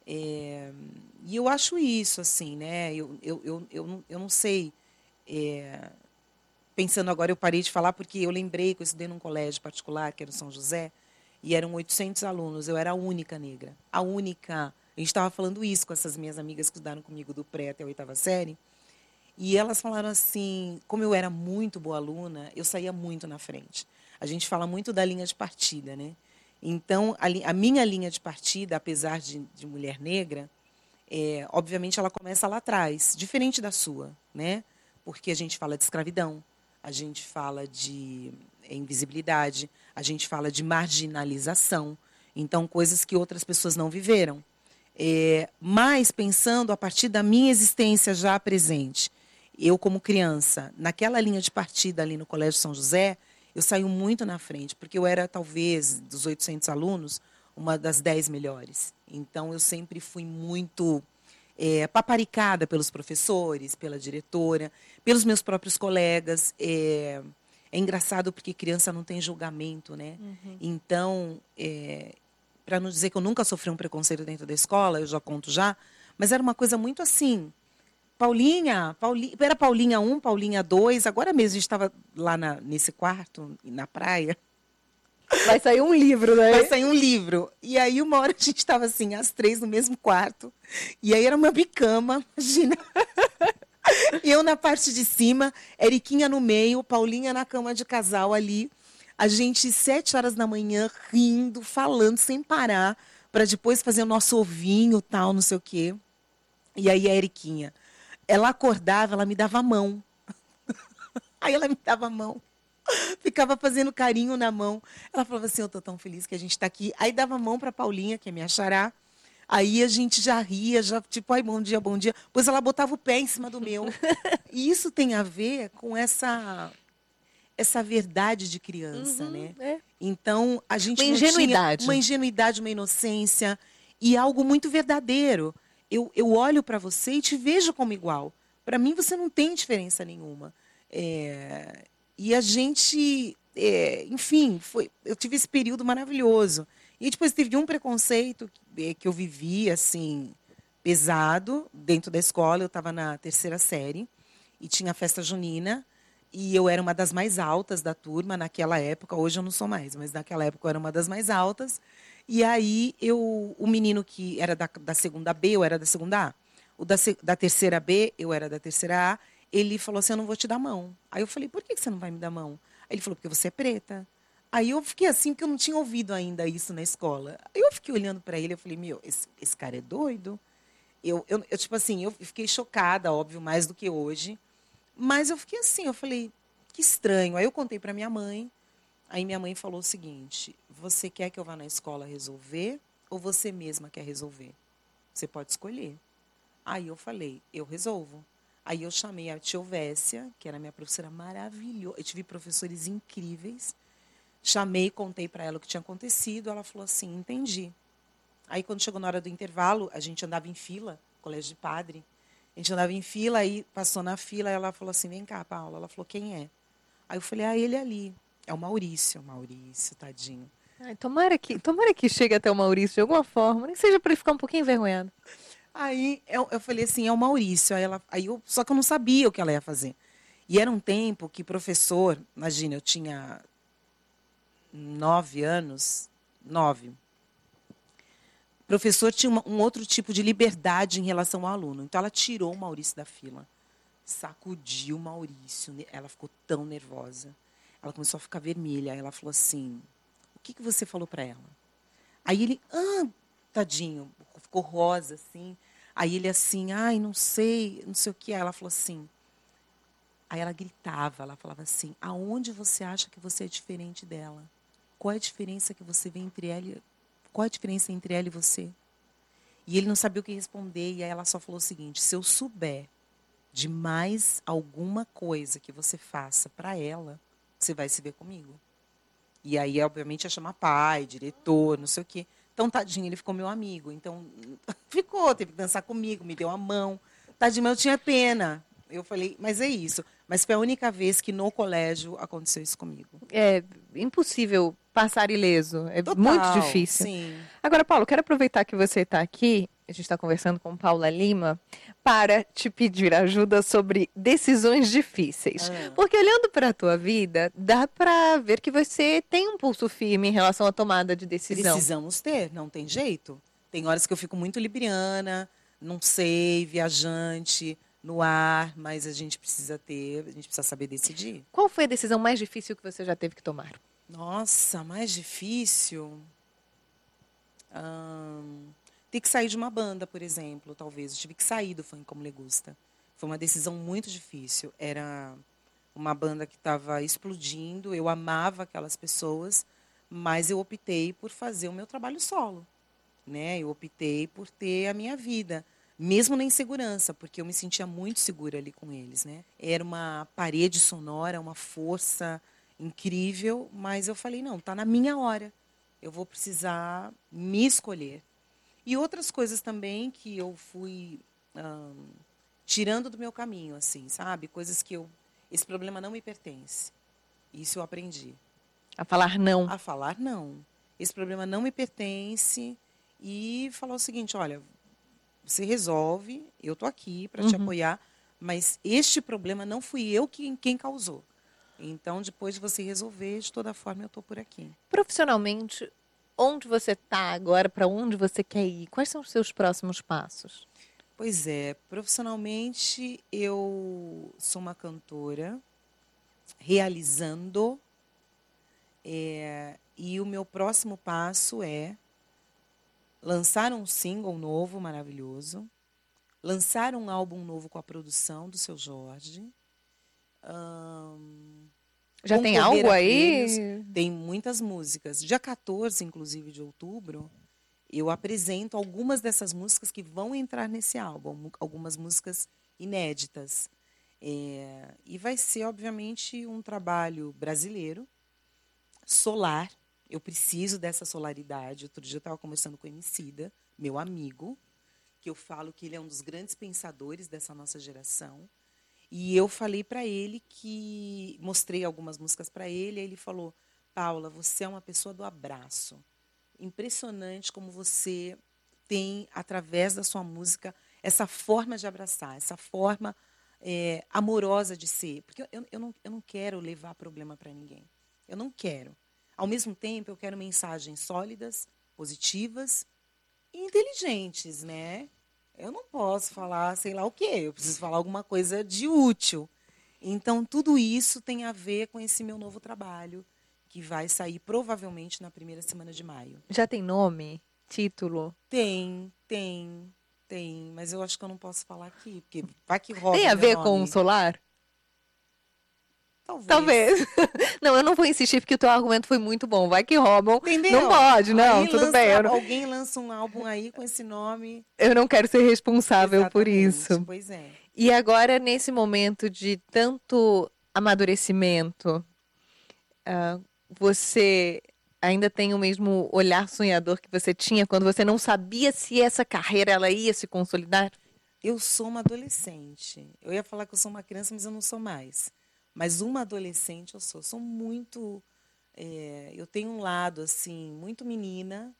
É, e eu acho isso, assim, né? Eu, eu, eu, eu, não, eu não sei. É, pensando agora, eu parei de falar porque eu lembrei que eu estudei num colégio particular, que era o São José, e eram oitocentos alunos. Eu era a única negra. A única. A gente estava falando isso com essas minhas amigas que estudaram comigo do pré até a oitava série. E elas falaram assim, como eu era muito boa aluna, eu saía muito na frente. A gente fala muito da linha de partida, né? Então, a, a minha linha de partida, apesar de, de mulher negra, é, obviamente ela começa lá atrás, diferente da sua, né? Porque a gente fala de escravidão, a gente fala de invisibilidade, a gente fala de marginalização, então coisas que outras pessoas não viveram. É, mas pensando a partir da minha existência já presente, eu como criança, naquela linha de partida ali no Colégio São José, eu saí muito na frente, porque eu era, talvez, dos oitocentos alunos, uma das dez melhores. Então, eu sempre fui muito é, paparicada pelos professores, pela diretora, pelos meus próprios colegas. É, é engraçado porque criança não tem julgamento, né? Uhum. Então, é, para não dizer que eu nunca sofri um preconceito dentro da escola, eu já conto já, mas era uma coisa muito assim... Paulinha, Paulinha, era Paulinha um, Paulinha dois, agora mesmo a gente estava lá na, nesse quarto, na praia. Vai sair um livro, né? Vai sair um livro. E aí, uma hora a gente estava assim, as três no mesmo quarto. E aí era uma bicama, imagina. E eu na parte de cima, Eriquinha no meio, Paulinha na cama de casal ali. A gente, sete horas da manhã, rindo, falando sem parar, para depois fazer o nosso ovinho, tal, não sei o quê. E aí a Eriquinha, ela acordava, ela me dava a mão. Aí ela me dava a mão. Ficava fazendo carinho na mão. Ela falava assim, eu tô tão feliz que a gente está aqui. Aí dava a mão para Paulinha, que é minha xará. Aí a gente já ria, já tipo, ai, bom dia, bom dia. Pois ela botava o pé em cima do meu. E isso tem a ver com essa, essa verdade de criança, uhum, né? É. Então, a gente uma não ingenuidade. tinha uma ingenuidade, uma inocência e algo muito verdadeiro. Eu, eu olho para você e te vejo como igual. Para mim, você não tem diferença nenhuma. É, e a gente, é, enfim, foi, eu tive esse período maravilhoso. E depois teve um preconceito que, que eu vivi, assim, pesado, dentro da escola. Eu estava na terceira série e tinha a festa junina. E eu era uma das mais altas da turma naquela época. Hoje eu não sou mais, mas naquela época eu era uma das mais altas. E aí, eu, o menino que era da, da segunda B, eu era da segunda A. O da, da terceira B, eu era da terceira A. Ele falou assim, eu não vou te dar mão. Aí eu falei, por que você não vai me dar mão? Aí ele falou, porque você é preta. Aí eu fiquei assim, porque eu não tinha ouvido ainda isso na escola. Aí eu fiquei olhando para ele, eu falei, meu, esse, esse cara é doido? Eu, eu, eu, tipo assim, eu fiquei chocada, óbvio, mais do que hoje. Mas eu fiquei assim, eu falei, que estranho. Aí eu contei para minha mãe. Aí minha mãe falou o seguinte, você quer que eu vá na escola resolver ou você mesma quer resolver? Você pode escolher. Aí eu falei, eu resolvo. Aí eu chamei a tia Ovécia, que era minha professora maravilhosa. Eu tive professores incríveis. Chamei, contei para ela o que tinha acontecido. Ela falou assim, entendi. Aí quando chegou na hora do intervalo, a gente andava em fila, colégio de padre. A gente andava em fila, aí passou na fila, ela falou assim, vem cá, Paula. Ela falou, quem é? Aí eu falei, ah, ele ali. É o Maurício, o Maurício, tadinho. Ai, tomara que, tomara que chegue até o Maurício de alguma forma, nem seja para ele ficar um pouquinho envergonhado. Aí eu, eu falei assim, é o Maurício. Aí ela, aí eu, só que eu não sabia o que ela ia fazer. E era um tempo que professor, imagina, eu tinha nove anos, nove. professor tinha uma, um outro tipo de liberdade em relação ao aluno. Então, ela tirou o Maurício da fila, sacudiu o Maurício. Ela ficou tão nervosa. Ela começou a ficar vermelha. Aí ela falou assim, o que, que você falou para ela? Aí ele, ah, tadinho, ficou rosa, assim. Aí ele assim, ai, não sei, não sei o que. Aí ela falou assim, aí ela gritava, ela falava assim, aonde você acha que você é diferente dela? Qual é a diferença que você vê entre ela e... Qual é a diferença entre ela e você? E ele não sabia o que responder, e aí ela só falou o seguinte, se eu souber de mais alguma coisa que você faça para ela, você vai se ver comigo. E aí, obviamente, ia chamar pai, diretor, não sei o quê. Então, tadinho, ele ficou meu amigo. Então, ficou, teve que dançar comigo, me deu a mão. Tadinho, mas eu tinha pena. Eu falei, mas é isso. Mas foi a única vez que no colégio aconteceu isso comigo. É impossível passar ileso. É Total, muito difícil. sim. Agora, Paulo, quero aproveitar que você está aqui, a gente está conversando com Paula Lima, para te pedir ajuda sobre decisões difíceis. Ah. Porque olhando para a tua vida, dá para ver que você tem um pulso firme em relação à tomada de decisão. Precisamos ter, não tem jeito. Tem horas que eu fico muito libriana, não sei, viajante, no ar, mas a gente precisa ter, a gente precisa saber decidir. Qual foi a decisão mais difícil que você já teve que tomar? Nossa, mais difícil? Hum, ter que sair de uma banda, por exemplo, talvez. Eu tive que sair do Funk Como Le Gusta. Foi uma decisão muito difícil. Era uma banda que estava explodindo, eu amava aquelas pessoas, mas eu optei por fazer o meu trabalho solo. Né? Eu optei por ter a minha vida, mesmo na insegurança, porque eu me sentia muito segura ali com eles. Né? Era uma parede sonora, uma força incrível, mas eu falei, não, está na minha hora. Eu vou precisar me escolher. E outras coisas também que eu fui hum, tirando do meu caminho, assim, sabe? Coisas que eu... Esse problema não me pertence. Isso eu aprendi. A falar não. A falar não. Esse problema não me pertence. E falar o seguinte, olha, você resolve, eu estou aqui para te Uhum. apoiar, mas este problema não fui eu quem, quem causou. Então, depois de você resolver, de toda forma, eu estou por aqui. Profissionalmente, onde você está agora, para onde você quer ir? Quais são os seus próximos passos? Pois é, profissionalmente, eu sou uma cantora realizando, é, e o meu próximo passo é lançar um single novo, maravilhoso, lançar um álbum novo com a produção do Seu Jorge. Hum, Já tem concorrer algo a aí? prêmios. Tem muitas músicas. Dia quatorze, inclusive, de outubro, eu apresento algumas dessas músicas que vão entrar nesse álbum, algumas músicas inéditas. É, e vai ser, obviamente, um trabalho brasileiro, solar. Eu preciso dessa solaridade. Outro dia eu estava conversando com o Emicida, meu amigo, que eu falo que ele é um dos grandes pensadores dessa nossa geração. E eu falei para ele que... Mostrei algumas músicas para ele, e ele falou, Paula, você é uma pessoa do abraço. Impressionante como você tem, através da sua música, essa forma de abraçar, essa forma é, amorosa de ser. Porque eu, eu, não, eu não quero levar problema para ninguém. Eu não quero. Ao mesmo tempo, eu quero mensagens sólidas, positivas e inteligentes, né? Eu não posso falar sei lá o quê, eu preciso falar alguma coisa de útil. Então, tudo isso tem a ver com esse meu novo trabalho, que vai sair provavelmente na primeira semana de maio. Já tem nome? Título? Tem, tem, tem, mas eu acho que eu não posso falar aqui, porque vai que rouba Tem a o meu ver nome. com o solar? Talvez. Talvez. Não, eu não vou insistir porque o teu argumento foi muito bom. Vai que roubam. Entendeu? Não pode, não, Aí tudo lança, bem. Eu não, alguém lança um álbum aí com esse nome. eu não quero ser responsável por Exatamente, isso. pois é. E agora, nesse momento de tanto amadurecimento, ah, você ainda tem o mesmo olhar sonhador que você tinha quando você não sabia se essa carreira ela ia se consolidar? Eu sou uma adolescente. Eu ia falar que eu sou uma criança, mas eu não sou mais. Mas uma adolescente eu sou. Sou muito... É, eu tenho um lado, assim, muito menina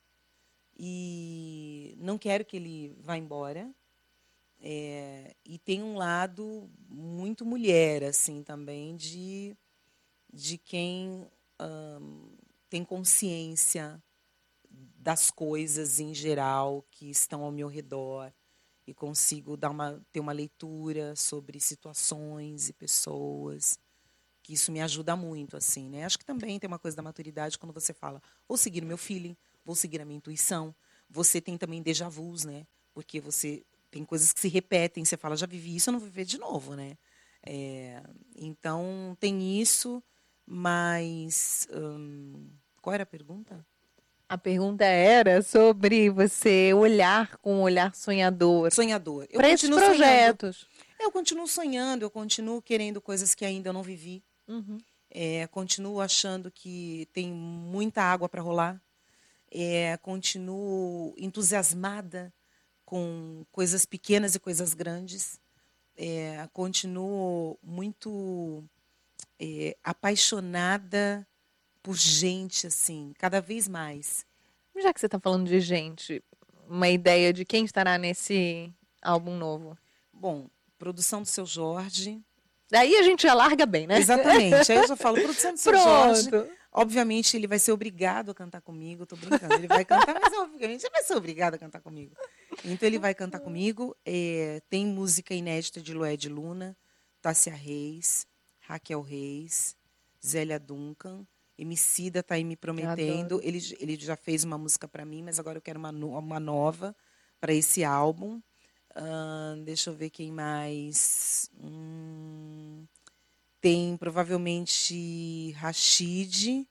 e não quero que ele vá embora. É, e tem um lado muito mulher, assim, também, de, de quem hum, tem consciência das coisas em geral que estão ao meu redor e consigo dar uma, ter uma leitura sobre situações e pessoas, que isso me ajuda muito, assim, né? Acho que também tem uma coisa da maturidade quando você fala, vou seguir o meu feeling, vou seguir a minha intuição. Você tem também déjà vus, né? Porque você tem coisas que se repetem, você fala, já vivi isso, eu não vou viver de novo, né? É, então, tem isso, mas... Hum, qual era a pergunta? A pergunta era sobre você olhar com um olhar sonhador. Sonhador. Para esses projetos. Sonhando. Eu continuo sonhando, eu continuo querendo coisas que ainda eu não vivi. Uhum. É, continuo achando que tem muita água para rolar. É, continuo entusiasmada com coisas pequenas e coisas grandes. É, continuo muito é, apaixonada por gente, assim, cada vez mais. Já que você está falando de gente, uma ideia de quem estará nesse álbum novo? Bom, produção do Seu Jorge. Daí a gente já larga bem, né? Exatamente. Aí eu já falo, produção do Seu Pronto. Jorge. Obviamente, ele vai ser obrigado a cantar comigo. Tô brincando. Ele vai cantar, mas obviamente ele vai ser obrigado a cantar comigo. Então, ele vai cantar comigo. É, tem música inédita de Lued Luna, Tássia Reis, Raquel Reis, Zélia Duncan. Emicida está aí me prometendo. Ele, ele já fez uma música para mim, mas agora eu quero uma, uma nova para esse álbum. Uh, deixa eu ver quem mais. Hum, tem provavelmente Rashid.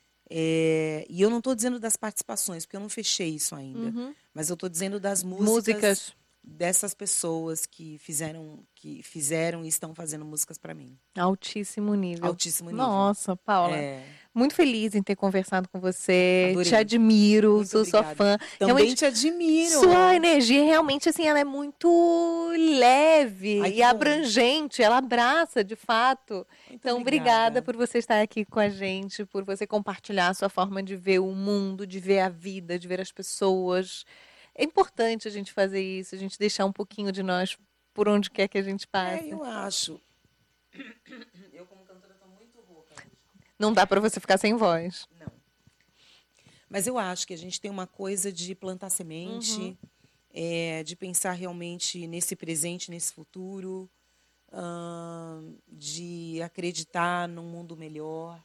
É, e eu não estou dizendo das participações, porque eu não fechei isso ainda. Uhum. Mas eu estou dizendo das músicas, músicas dessas pessoas que fizeram, que fizeram e estão fazendo músicas para mim. Altíssimo nível. Altíssimo nível. Nossa, Paula. É. Muito feliz em ter conversado com você. Adorei. Te admiro, muito sou obrigada. sua fã. Também realmente, te admiro. Sua energia realmente assim, ela é muito leve Ai, e abrangente. Ela abraça, de fato. Muito então, obrigada. obrigada por você estar aqui com a gente, por você compartilhar a sua forma de ver o mundo, de ver a vida, de ver as pessoas. É importante a gente fazer isso, a gente deixar um pouquinho de nós por onde quer que a gente passe. É, eu acho. Eu, como cantora, estou muito rouca. Não dá para você ficar sem voz. Não. Mas eu acho que a gente tem uma coisa de plantar semente, uhum. é, de pensar realmente nesse presente, nesse futuro, hum, de acreditar num mundo melhor.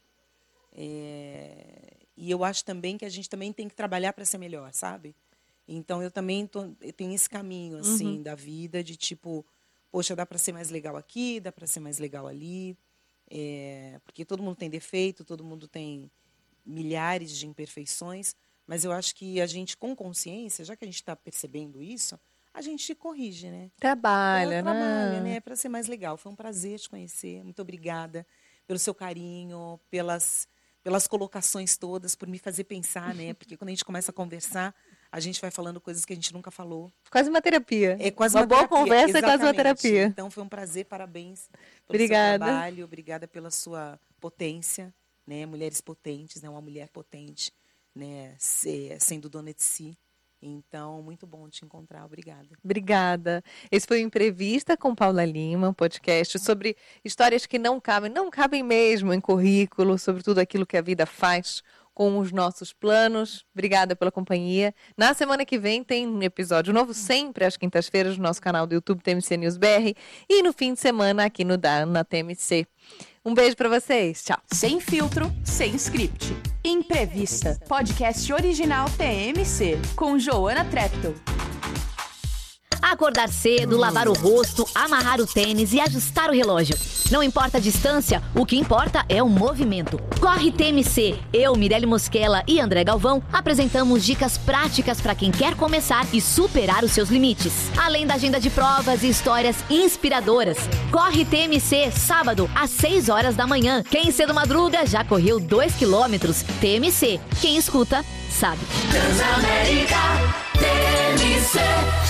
É, e eu acho também que a gente também tem que trabalhar para ser melhor, sabe? Então, eu também tô, eu tenho esse caminho, assim, uhum. da vida, de tipo, poxa, dá para ser mais legal aqui, dá para ser mais legal ali. É, porque todo mundo tem defeito, todo mundo tem milhares de imperfeições, mas eu acho que a gente, com consciência, já que a gente está percebendo isso, a gente corrige, né? Trabalha, então, né? Trabalha, né? Para ser mais legal. Foi um prazer te conhecer. Muito obrigada pelo seu carinho, pelas, pelas colocações todas, por me fazer pensar, né? Porque quando a gente começa a conversar, a gente vai falando coisas que a gente nunca falou. Quase uma terapia. É quase uma, uma boa terapia. conversa Exatamente. é quase uma terapia. Então, foi um prazer, parabéns pelo obrigada. seu trabalho, obrigada pela sua potência, né? Mulheres potentes, né? Uma mulher potente, né? Sendo dona de si. Então, muito bom te encontrar. Obrigada. Obrigada. Esse foi o Entrevista com Paula Lima, um podcast sobre histórias que não cabem, não cabem mesmo em currículo, sobre tudo aquilo que a vida faz com os nossos planos. Obrigada pela companhia. Na semana que vem tem um episódio novo, sempre às quintas-feiras, no nosso canal do YouTube T M C News B R e no fim de semana aqui no D A N na T M C. Um beijo pra vocês. Tchau. Sem filtro, sem script. Entrevista. Podcast original T M C. Com Joana Treptow. Acordar cedo, lavar o rosto, amarrar o tênis e ajustar o relógio. Não importa a distância, o que importa é o movimento. Corre T M C. Eu, Mirelle Mosquela e André Galvão apresentamos dicas práticas para quem quer começar e superar os seus limites. Além da agenda de provas e histórias inspiradoras. Corre T M C, sábado, às seis horas da manhã. Quem cedo madruga já correu dois quilômetros. T M C. Quem escuta, sabe. Transamérica T M C.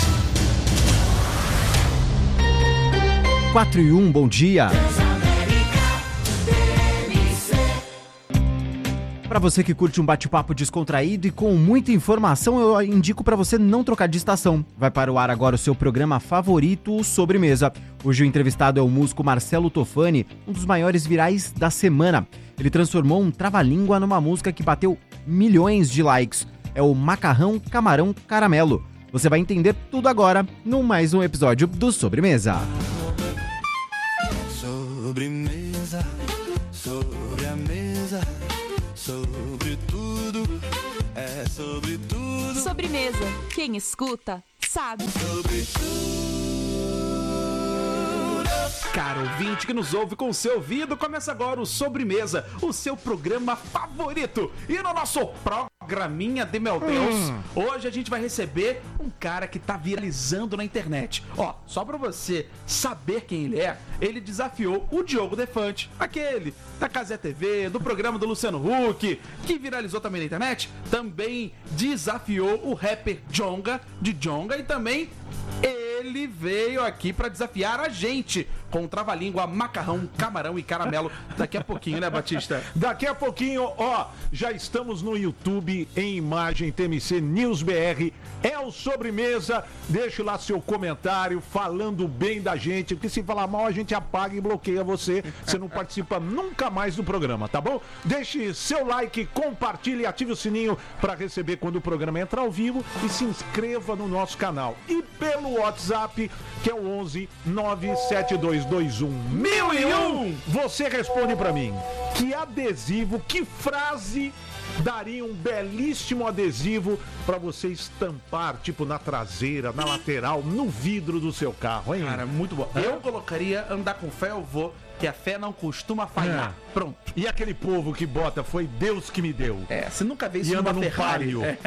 quatro e um, bom dia. Para você que curte um bate-papo descontraído e com muita informação, eu indico para você não trocar de estação. Vai para o ar agora o seu programa favorito, o Sobremesa. Hoje o entrevistado é o músico Marcelo Tofani, um dos maiores virais da semana. Ele transformou um trava-língua numa música que bateu milhões de likes. é o macarrão camarão caramelo. Você vai entender tudo agora no mais um episódio do Sobremesa. Sobremesa, sobre a mesa, sobre tudo, é sobre tudo. Sobremesa. Quem escuta, sabe. Sobre tudo. Caro ouvinte que nos ouve com o seu ouvido, começa agora o Sobremesa, o seu programa favorito. E no nosso programinha de meu Deus, hum. hoje a gente vai receber um cara que tá viralizando na internet. Ó, só pra você saber quem ele é, ele desafiou o Diogo Defante, aquele da Cazé T V, do programa do Luciano Huck, que viralizou também na internet. Também desafiou o rapper Djonga, de Djonga, e também ele veio aqui pra desafiar a gente com trava-língua, macarrão, camarão e caramelo. Daqui a pouquinho, né, Batista? Daqui a pouquinho, ó, já estamos no YouTube, em imagem, T M C News B R. É o Sobremesa. Deixe lá seu comentário falando bem da gente, porque se falar mal a gente apaga e bloqueia você. Você não participa nunca mais do programa, tá bom? Deixe seu like, compartilhe e ative o sininho para receber quando o programa entrar ao vivo e se inscreva no nosso canal. E pelo WhatsApp, que é o onze nove sete dois dois um mil e um, você responde para mim que adesivo, que frase daria um belíssimo adesivo para você estampar, tipo na traseira, na lateral, no vidro do seu carro, hein? Cara, muito bom. Eu colocaria andar com fé, eu vou, que a fé não costuma falhar. É. Pronto. E aquele povo que bota, foi Deus que me deu. É, você nunca vê isso e anda numa num Ferrari. É.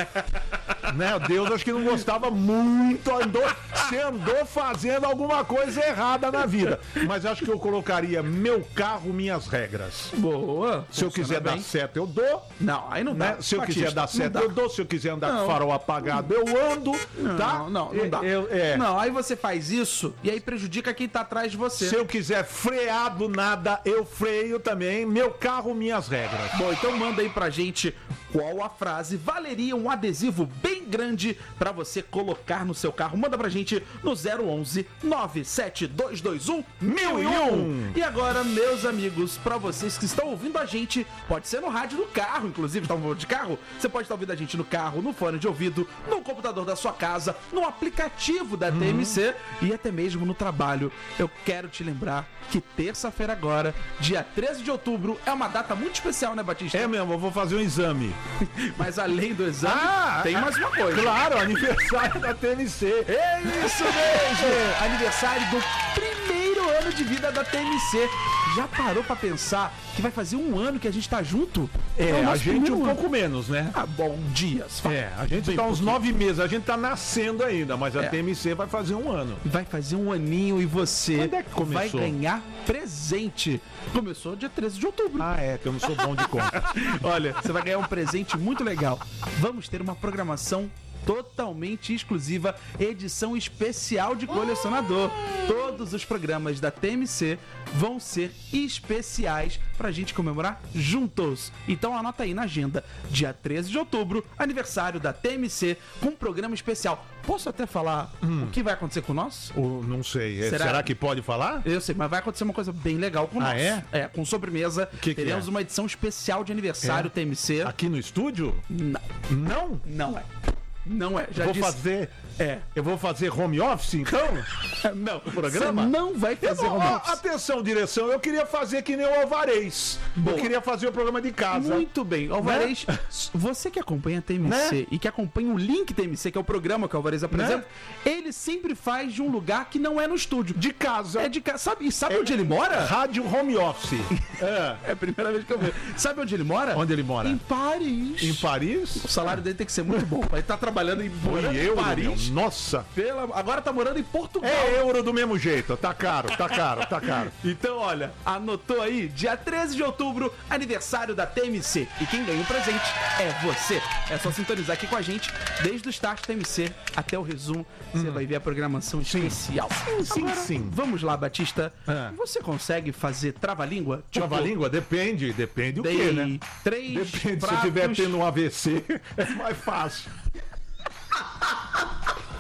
Né, Deus acho que não gostava muito, andou, você andou fazendo alguma coisa errada na vida. Mas acho que eu colocaria meu carro, minhas regras. Boa. Se eu quiser bem. dar seta, eu dou. Não, aí não dá. Né? Se eu Batista, quiser dar seta, eu dou. Se eu quiser andar não. com farol apagado, eu ando. Não, tá? Não, não, não dá. Eu, é. Não, aí você faz isso e aí prejudica quem tá atrás de você. Se eu quiser frear do nada, eu freio também. Meu carro, minhas regras. Bom, então manda aí pra gente qual a frase valeria um adesivo bem grande pra você colocar no seu carro. Manda pra gente no zero onze nove sete dois dois um mil e um. E agora, meus amigos, pra vocês que estão ouvindo a gente, pode ser no rádio do carro, inclusive, tá falando de carro? Você pode estar ouvindo a gente no carro, no fone de ouvido, no computador da sua casa, no aplicativo da uhum. T M C e até mesmo no trabalho. Eu quero te lembrar que terça-feira agora, dia treze de outubro, é uma data muito especial, né, Batista? É mesmo, eu vou fazer um exame. Mas além do exame, ah, tem mais uma coisa. Claro, aniversário da T M C. É isso mesmo! Aniversário do primeiro ano de vida da T M C. Já parou pra pensar que vai fazer um ano que a gente tá junto? É, é a gente um pouco menos, né? Ah, bom, dias. Fala. É, a gente tá uns nove meses, a gente tá nascendo ainda, mas a é. T M C vai fazer um ano. Vai fazer um aninho e você Quando é que começou? vai ganhar presente. Começou dia treze de outubro. Ah, é, que eu não sou bom de conta. Olha, você vai ganhar um presente muito legal. Vamos ter uma programação totalmente exclusiva, edição especial de colecionador. Todos os programas da T M C vão ser especiais pra gente comemorar juntos. Então anota aí na agenda, dia treze de outubro, aniversário da T M C, com um programa especial. Posso até falar hum. o que vai acontecer com nós? Oh, não sei. Será? Será que pode falar? Eu sei, mas vai acontecer uma coisa bem legal com ah, nós. É? É, com sobremesa. Que teremos que é? uma edição especial de aniversário é? T M C. Aqui no estúdio? Não. Não? Não é. Não é. Já vou disse... fazer. É. Eu vou fazer home office, então? Não. O programa? Você não vai fazer vou, home office. Atenção, direção. Eu queria fazer que nem o Alvarez. Boa. Eu queria fazer o programa de casa. Muito bem. Alvarez, né? Você que acompanha a T M C, né? E que acompanha o Link T M C, que é o programa que o Alvarez apresenta, né? Ele sempre faz de um lugar que não é no estúdio. De casa. É de casa. Sabe, e sabe é, onde ele mora? Rádio home office. é. é a primeira vez que eu vejo. Sabe onde ele mora? Onde ele mora? Em Paris. Em Paris? O salário dele tem que ser muito bom. Ele tá trabalhando em eu, Paris. Meu. Nossa. Pela... Agora tá morando em Portugal. É euro do mesmo jeito. Tá caro, tá caro, tá caro. Então, olha, anotou aí, dia treze de outubro, aniversário da T M C. E quem ganha o presente é você. É só sintonizar aqui com a gente, desde o start T M C até o resumo. Você hum. vai ver a programação sim. especial. Sim, sim, Agora, sim. Vamos lá, Batista. É. Você consegue fazer trava-língua? Tipo, trava-língua? Depende. Depende o quê, né? Três Depende. pratos... Se eu estiver tendo um A V C, é mais fácil.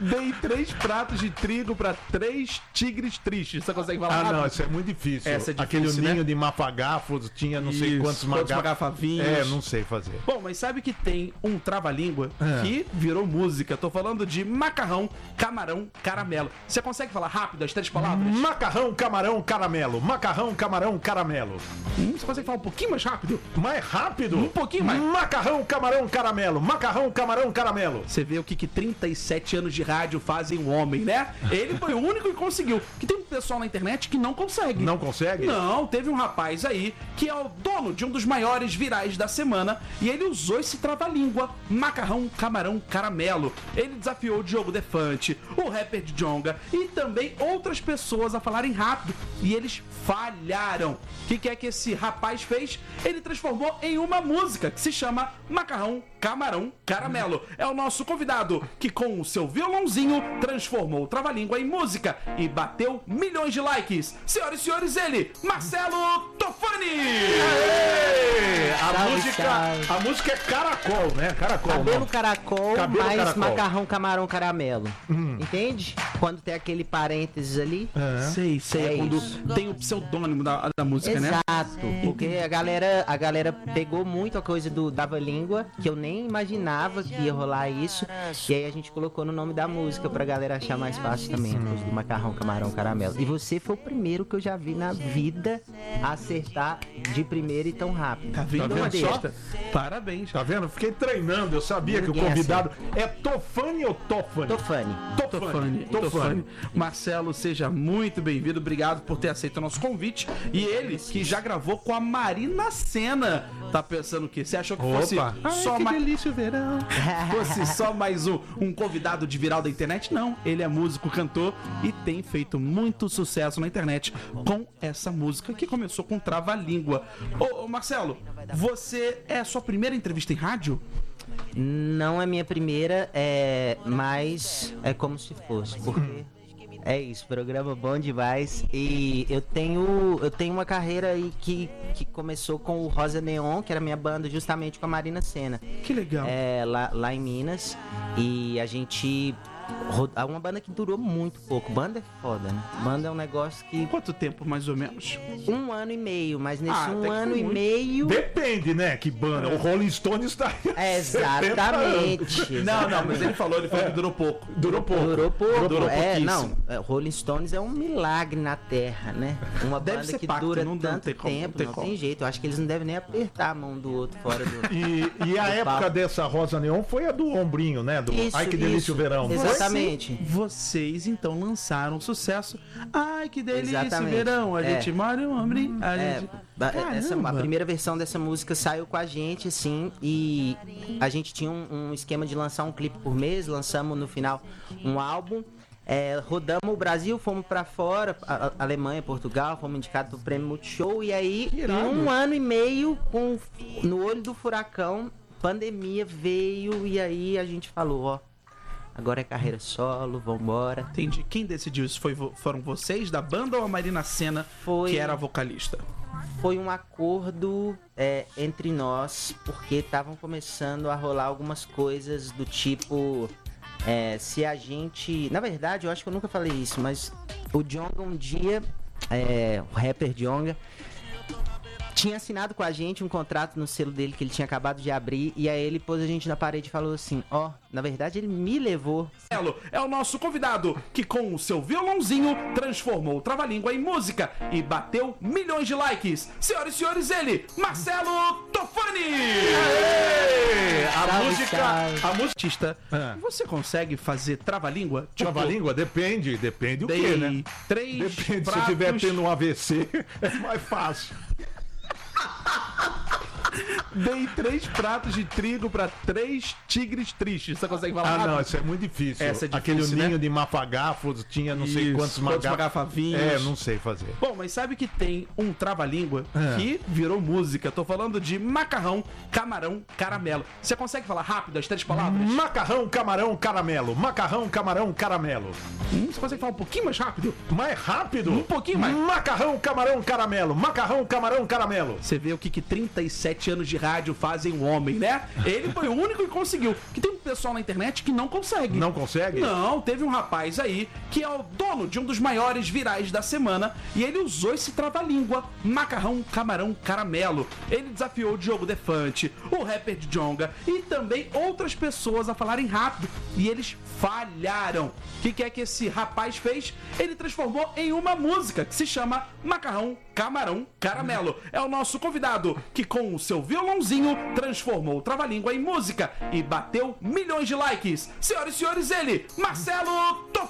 Dei três pratos de trigo pra três tigres tristes. Você consegue falar Ah, rápido? não, isso é muito difícil. Essa é difícil, Aquele né? ninho de mafagafos tinha não sei Isso, quantos, quantos maga- magafavinhos. É, não sei fazer. Bom, mas sabe que tem um trava-língua É. que virou música. Tô falando de macarrão, camarão, caramelo. Você consegue falar rápido as três palavras? Macarrão, camarão, caramelo. Macarrão, camarão, caramelo. Hum, você consegue falar um pouquinho mais rápido? Mais rápido? Um pouquinho mais. Macarrão, camarão, caramelo. Macarrão, camarão, caramelo. Você vê o que, que trinta e sete anos de rádio fazem um homem, né? Ele foi o único que conseguiu. Que tem um pessoal na internet que não consegue. Não consegue? Não, teve um rapaz aí que é o dono de um dos maiores virais da semana e ele usou esse trava-língua, macarrão, camarão, caramelo. Ele desafiou o Diogo Defante, o rapper Djonga e também outras pessoas a falarem rápido e eles falharam. O que, que é que esse rapaz fez? Ele transformou em uma música que se chama Macarrão, Camarão, Caramelo. É o nosso convidado que com o seu violãozinho transformou o trava-língua em música e bateu milhões de likes. Senhoras e senhores, ele, Marcelo Tofani! Aê! A Salve, música, salve. a música é caracol, né? Caracol. Cabelo não. caracol, Cabelo mais caracol. macarrão, camarão, caramelo. Entende? Quando tem aquele parênteses ali. Sei, sei, é É quando isso. tem o pseudônimo da, da música, né? Exato, porque a galera, a galera pegou muito a coisa do dava-língua, que eu nem imaginava que ia rolar isso, e aí a gente colocou no nome da música pra galera achar mais fácil também, a coisa do macarrão, camarão, caramelo. E você foi o primeiro que eu já vi na vida acertar de primeira e tão rápido. Tá vendo, Tá vendo Modesta? só? Parabéns. Tá vendo? Fiquei treinando, eu sabia que o Ninguém convidado é Tofani ou Tofani? Tofani. Tofani, Tofani. Marcelo, seja muito bem-vindo. Obrigado por ter aceito o nosso convite. E ele, que já gravou com a Marina Sena. Tá pensando o quê? Você achou que fosse Opa. só Ai, que mais... delícia o verão. fosse só mais um, um convidado de viral da internet? Não. Ele é músico, cantor e tem feito muito sucesso na internet com essa música que começou com Trava-Língua. Ô, ô, Marcelo, você é a sua primeira entrevista em rádio? Não é minha primeira, é, mas é como se fosse, porque é isso, programa bom demais. E eu tenho, eu tenho uma carreira aí que, que começou com o Rosa Neon, que era minha banda justamente com a Marina Sena. Que legal. É, lá, lá em Minas. E a gente. É uma banda que durou muito pouco. Banda é foda, né? Banda é um negócio que. Quanto tempo, mais ou menos? Um ano e meio, mas nesse Ah, até um que ano foi e muito. meio. Depende, né? Que banda. O Rolling Stones tá aí. há É, setenta anos. exatamente. Não, não, mas ele falou, ele falou que durou pouco. Durou pouco. Durou pouco. Durou é, pouquíssimo. não. é, Rolling Stones é um milagre na Terra, né? Uma Deve banda ser que pacto, dura não- não tanto tem como, não tempo, tem não como. tem jeito. Eu acho que eles não devem nem apertar a mão do outro fora do. E, e a Do época palco. dessa Rosa Neon foi a do ombrinho, né? Do Isso, Ai, que delícia isso. o verão. não foi? Exatamente. Vocês, então, lançaram sucesso. Ai, que delícia, Exatamente. verão. A É. gente mora um homem. A É, gente... ba- essa, a Caramba. primeira versão dessa música saiu com a gente, assim, e a gente tinha um, um esquema de lançar um clipe por mês, lançamos no final um álbum, é, rodamos o Brasil, fomos pra fora, a, a- Alemanha, Portugal, fomos indicados pro Prêmio Multishow, e aí, em um ano e meio, com, no olho do furacão, pandemia veio, e aí a gente falou, ó, agora é carreira solo, vambora. Entendi. Quem decidiu isso? Foi, vo- foram vocês da banda ou a Marina Sena, Foi- que era a vocalista? Foi um acordo é, entre nós, porque estavam começando a rolar algumas coisas do tipo. É, se a gente. Na verdade, eu acho que eu nunca falei isso, mas o Djonga um dia, é, o rapper Djonga, tinha assinado com a gente um contrato no selo dele que ele tinha acabado de abrir, e aí ele pôs a gente na parede e falou assim: ó, na verdade ele me levou. Marcelo é o nosso convidado que com o seu violãozinho transformou o Trava-Língua em música e bateu milhões de likes. Senhoras e senhores, ele, Marcelo Tofani! Aê! A Salve, música. salve. A música. Artista, É. você consegue fazer Trava-Língua? Tipo, Trava-língua? Depende. Depende o dei quê, né? três Depende. Se pratos... tiver tendo um A V C, é mais fácil. Dei três pratos de trigo pra três tigres tristes. Você consegue falar Ah, rápido? não, isso é muito difícil. Essa é difícil, Aquele né? ninho de mafagafos tinha não sei Isso, quantos, quantos maga- magafavinhos. É, não sei fazer. Bom, mas sabe que tem um trava-língua É. que virou música. Tô falando de macarrão, camarão, caramelo. Você consegue falar rápido as três palavras? Macarrão, camarão, caramelo. Macarrão, camarão, caramelo. Hum, você consegue falar um pouquinho mais rápido? Mais rápido? Um pouquinho mais. Macarrão, camarão, caramelo. Macarrão, camarão, caramelo. Você vê o que, que trinta e sete anos de rádio fazem o homem, né? Ele foi o único que conseguiu. Que tem um pessoal na internet que não consegue. Não consegue? Não, teve um rapaz aí que é o dono de um dos maiores virais da semana e ele usou esse trava-língua, macarrão, camarão, caramelo. Ele desafiou o Diogo Defante, o rapper Djonga e também outras pessoas a falarem rápido e eles falharam. O que, que é que esse rapaz fez? Ele transformou em uma música que se chama Macarrão, Camarão, Caramelo. É o nosso convidado que com o seu violãozinho transformou o trava-língua em música e bateu milhões de likes. Senhoras e senhores, ele, Marcelo Toquinho!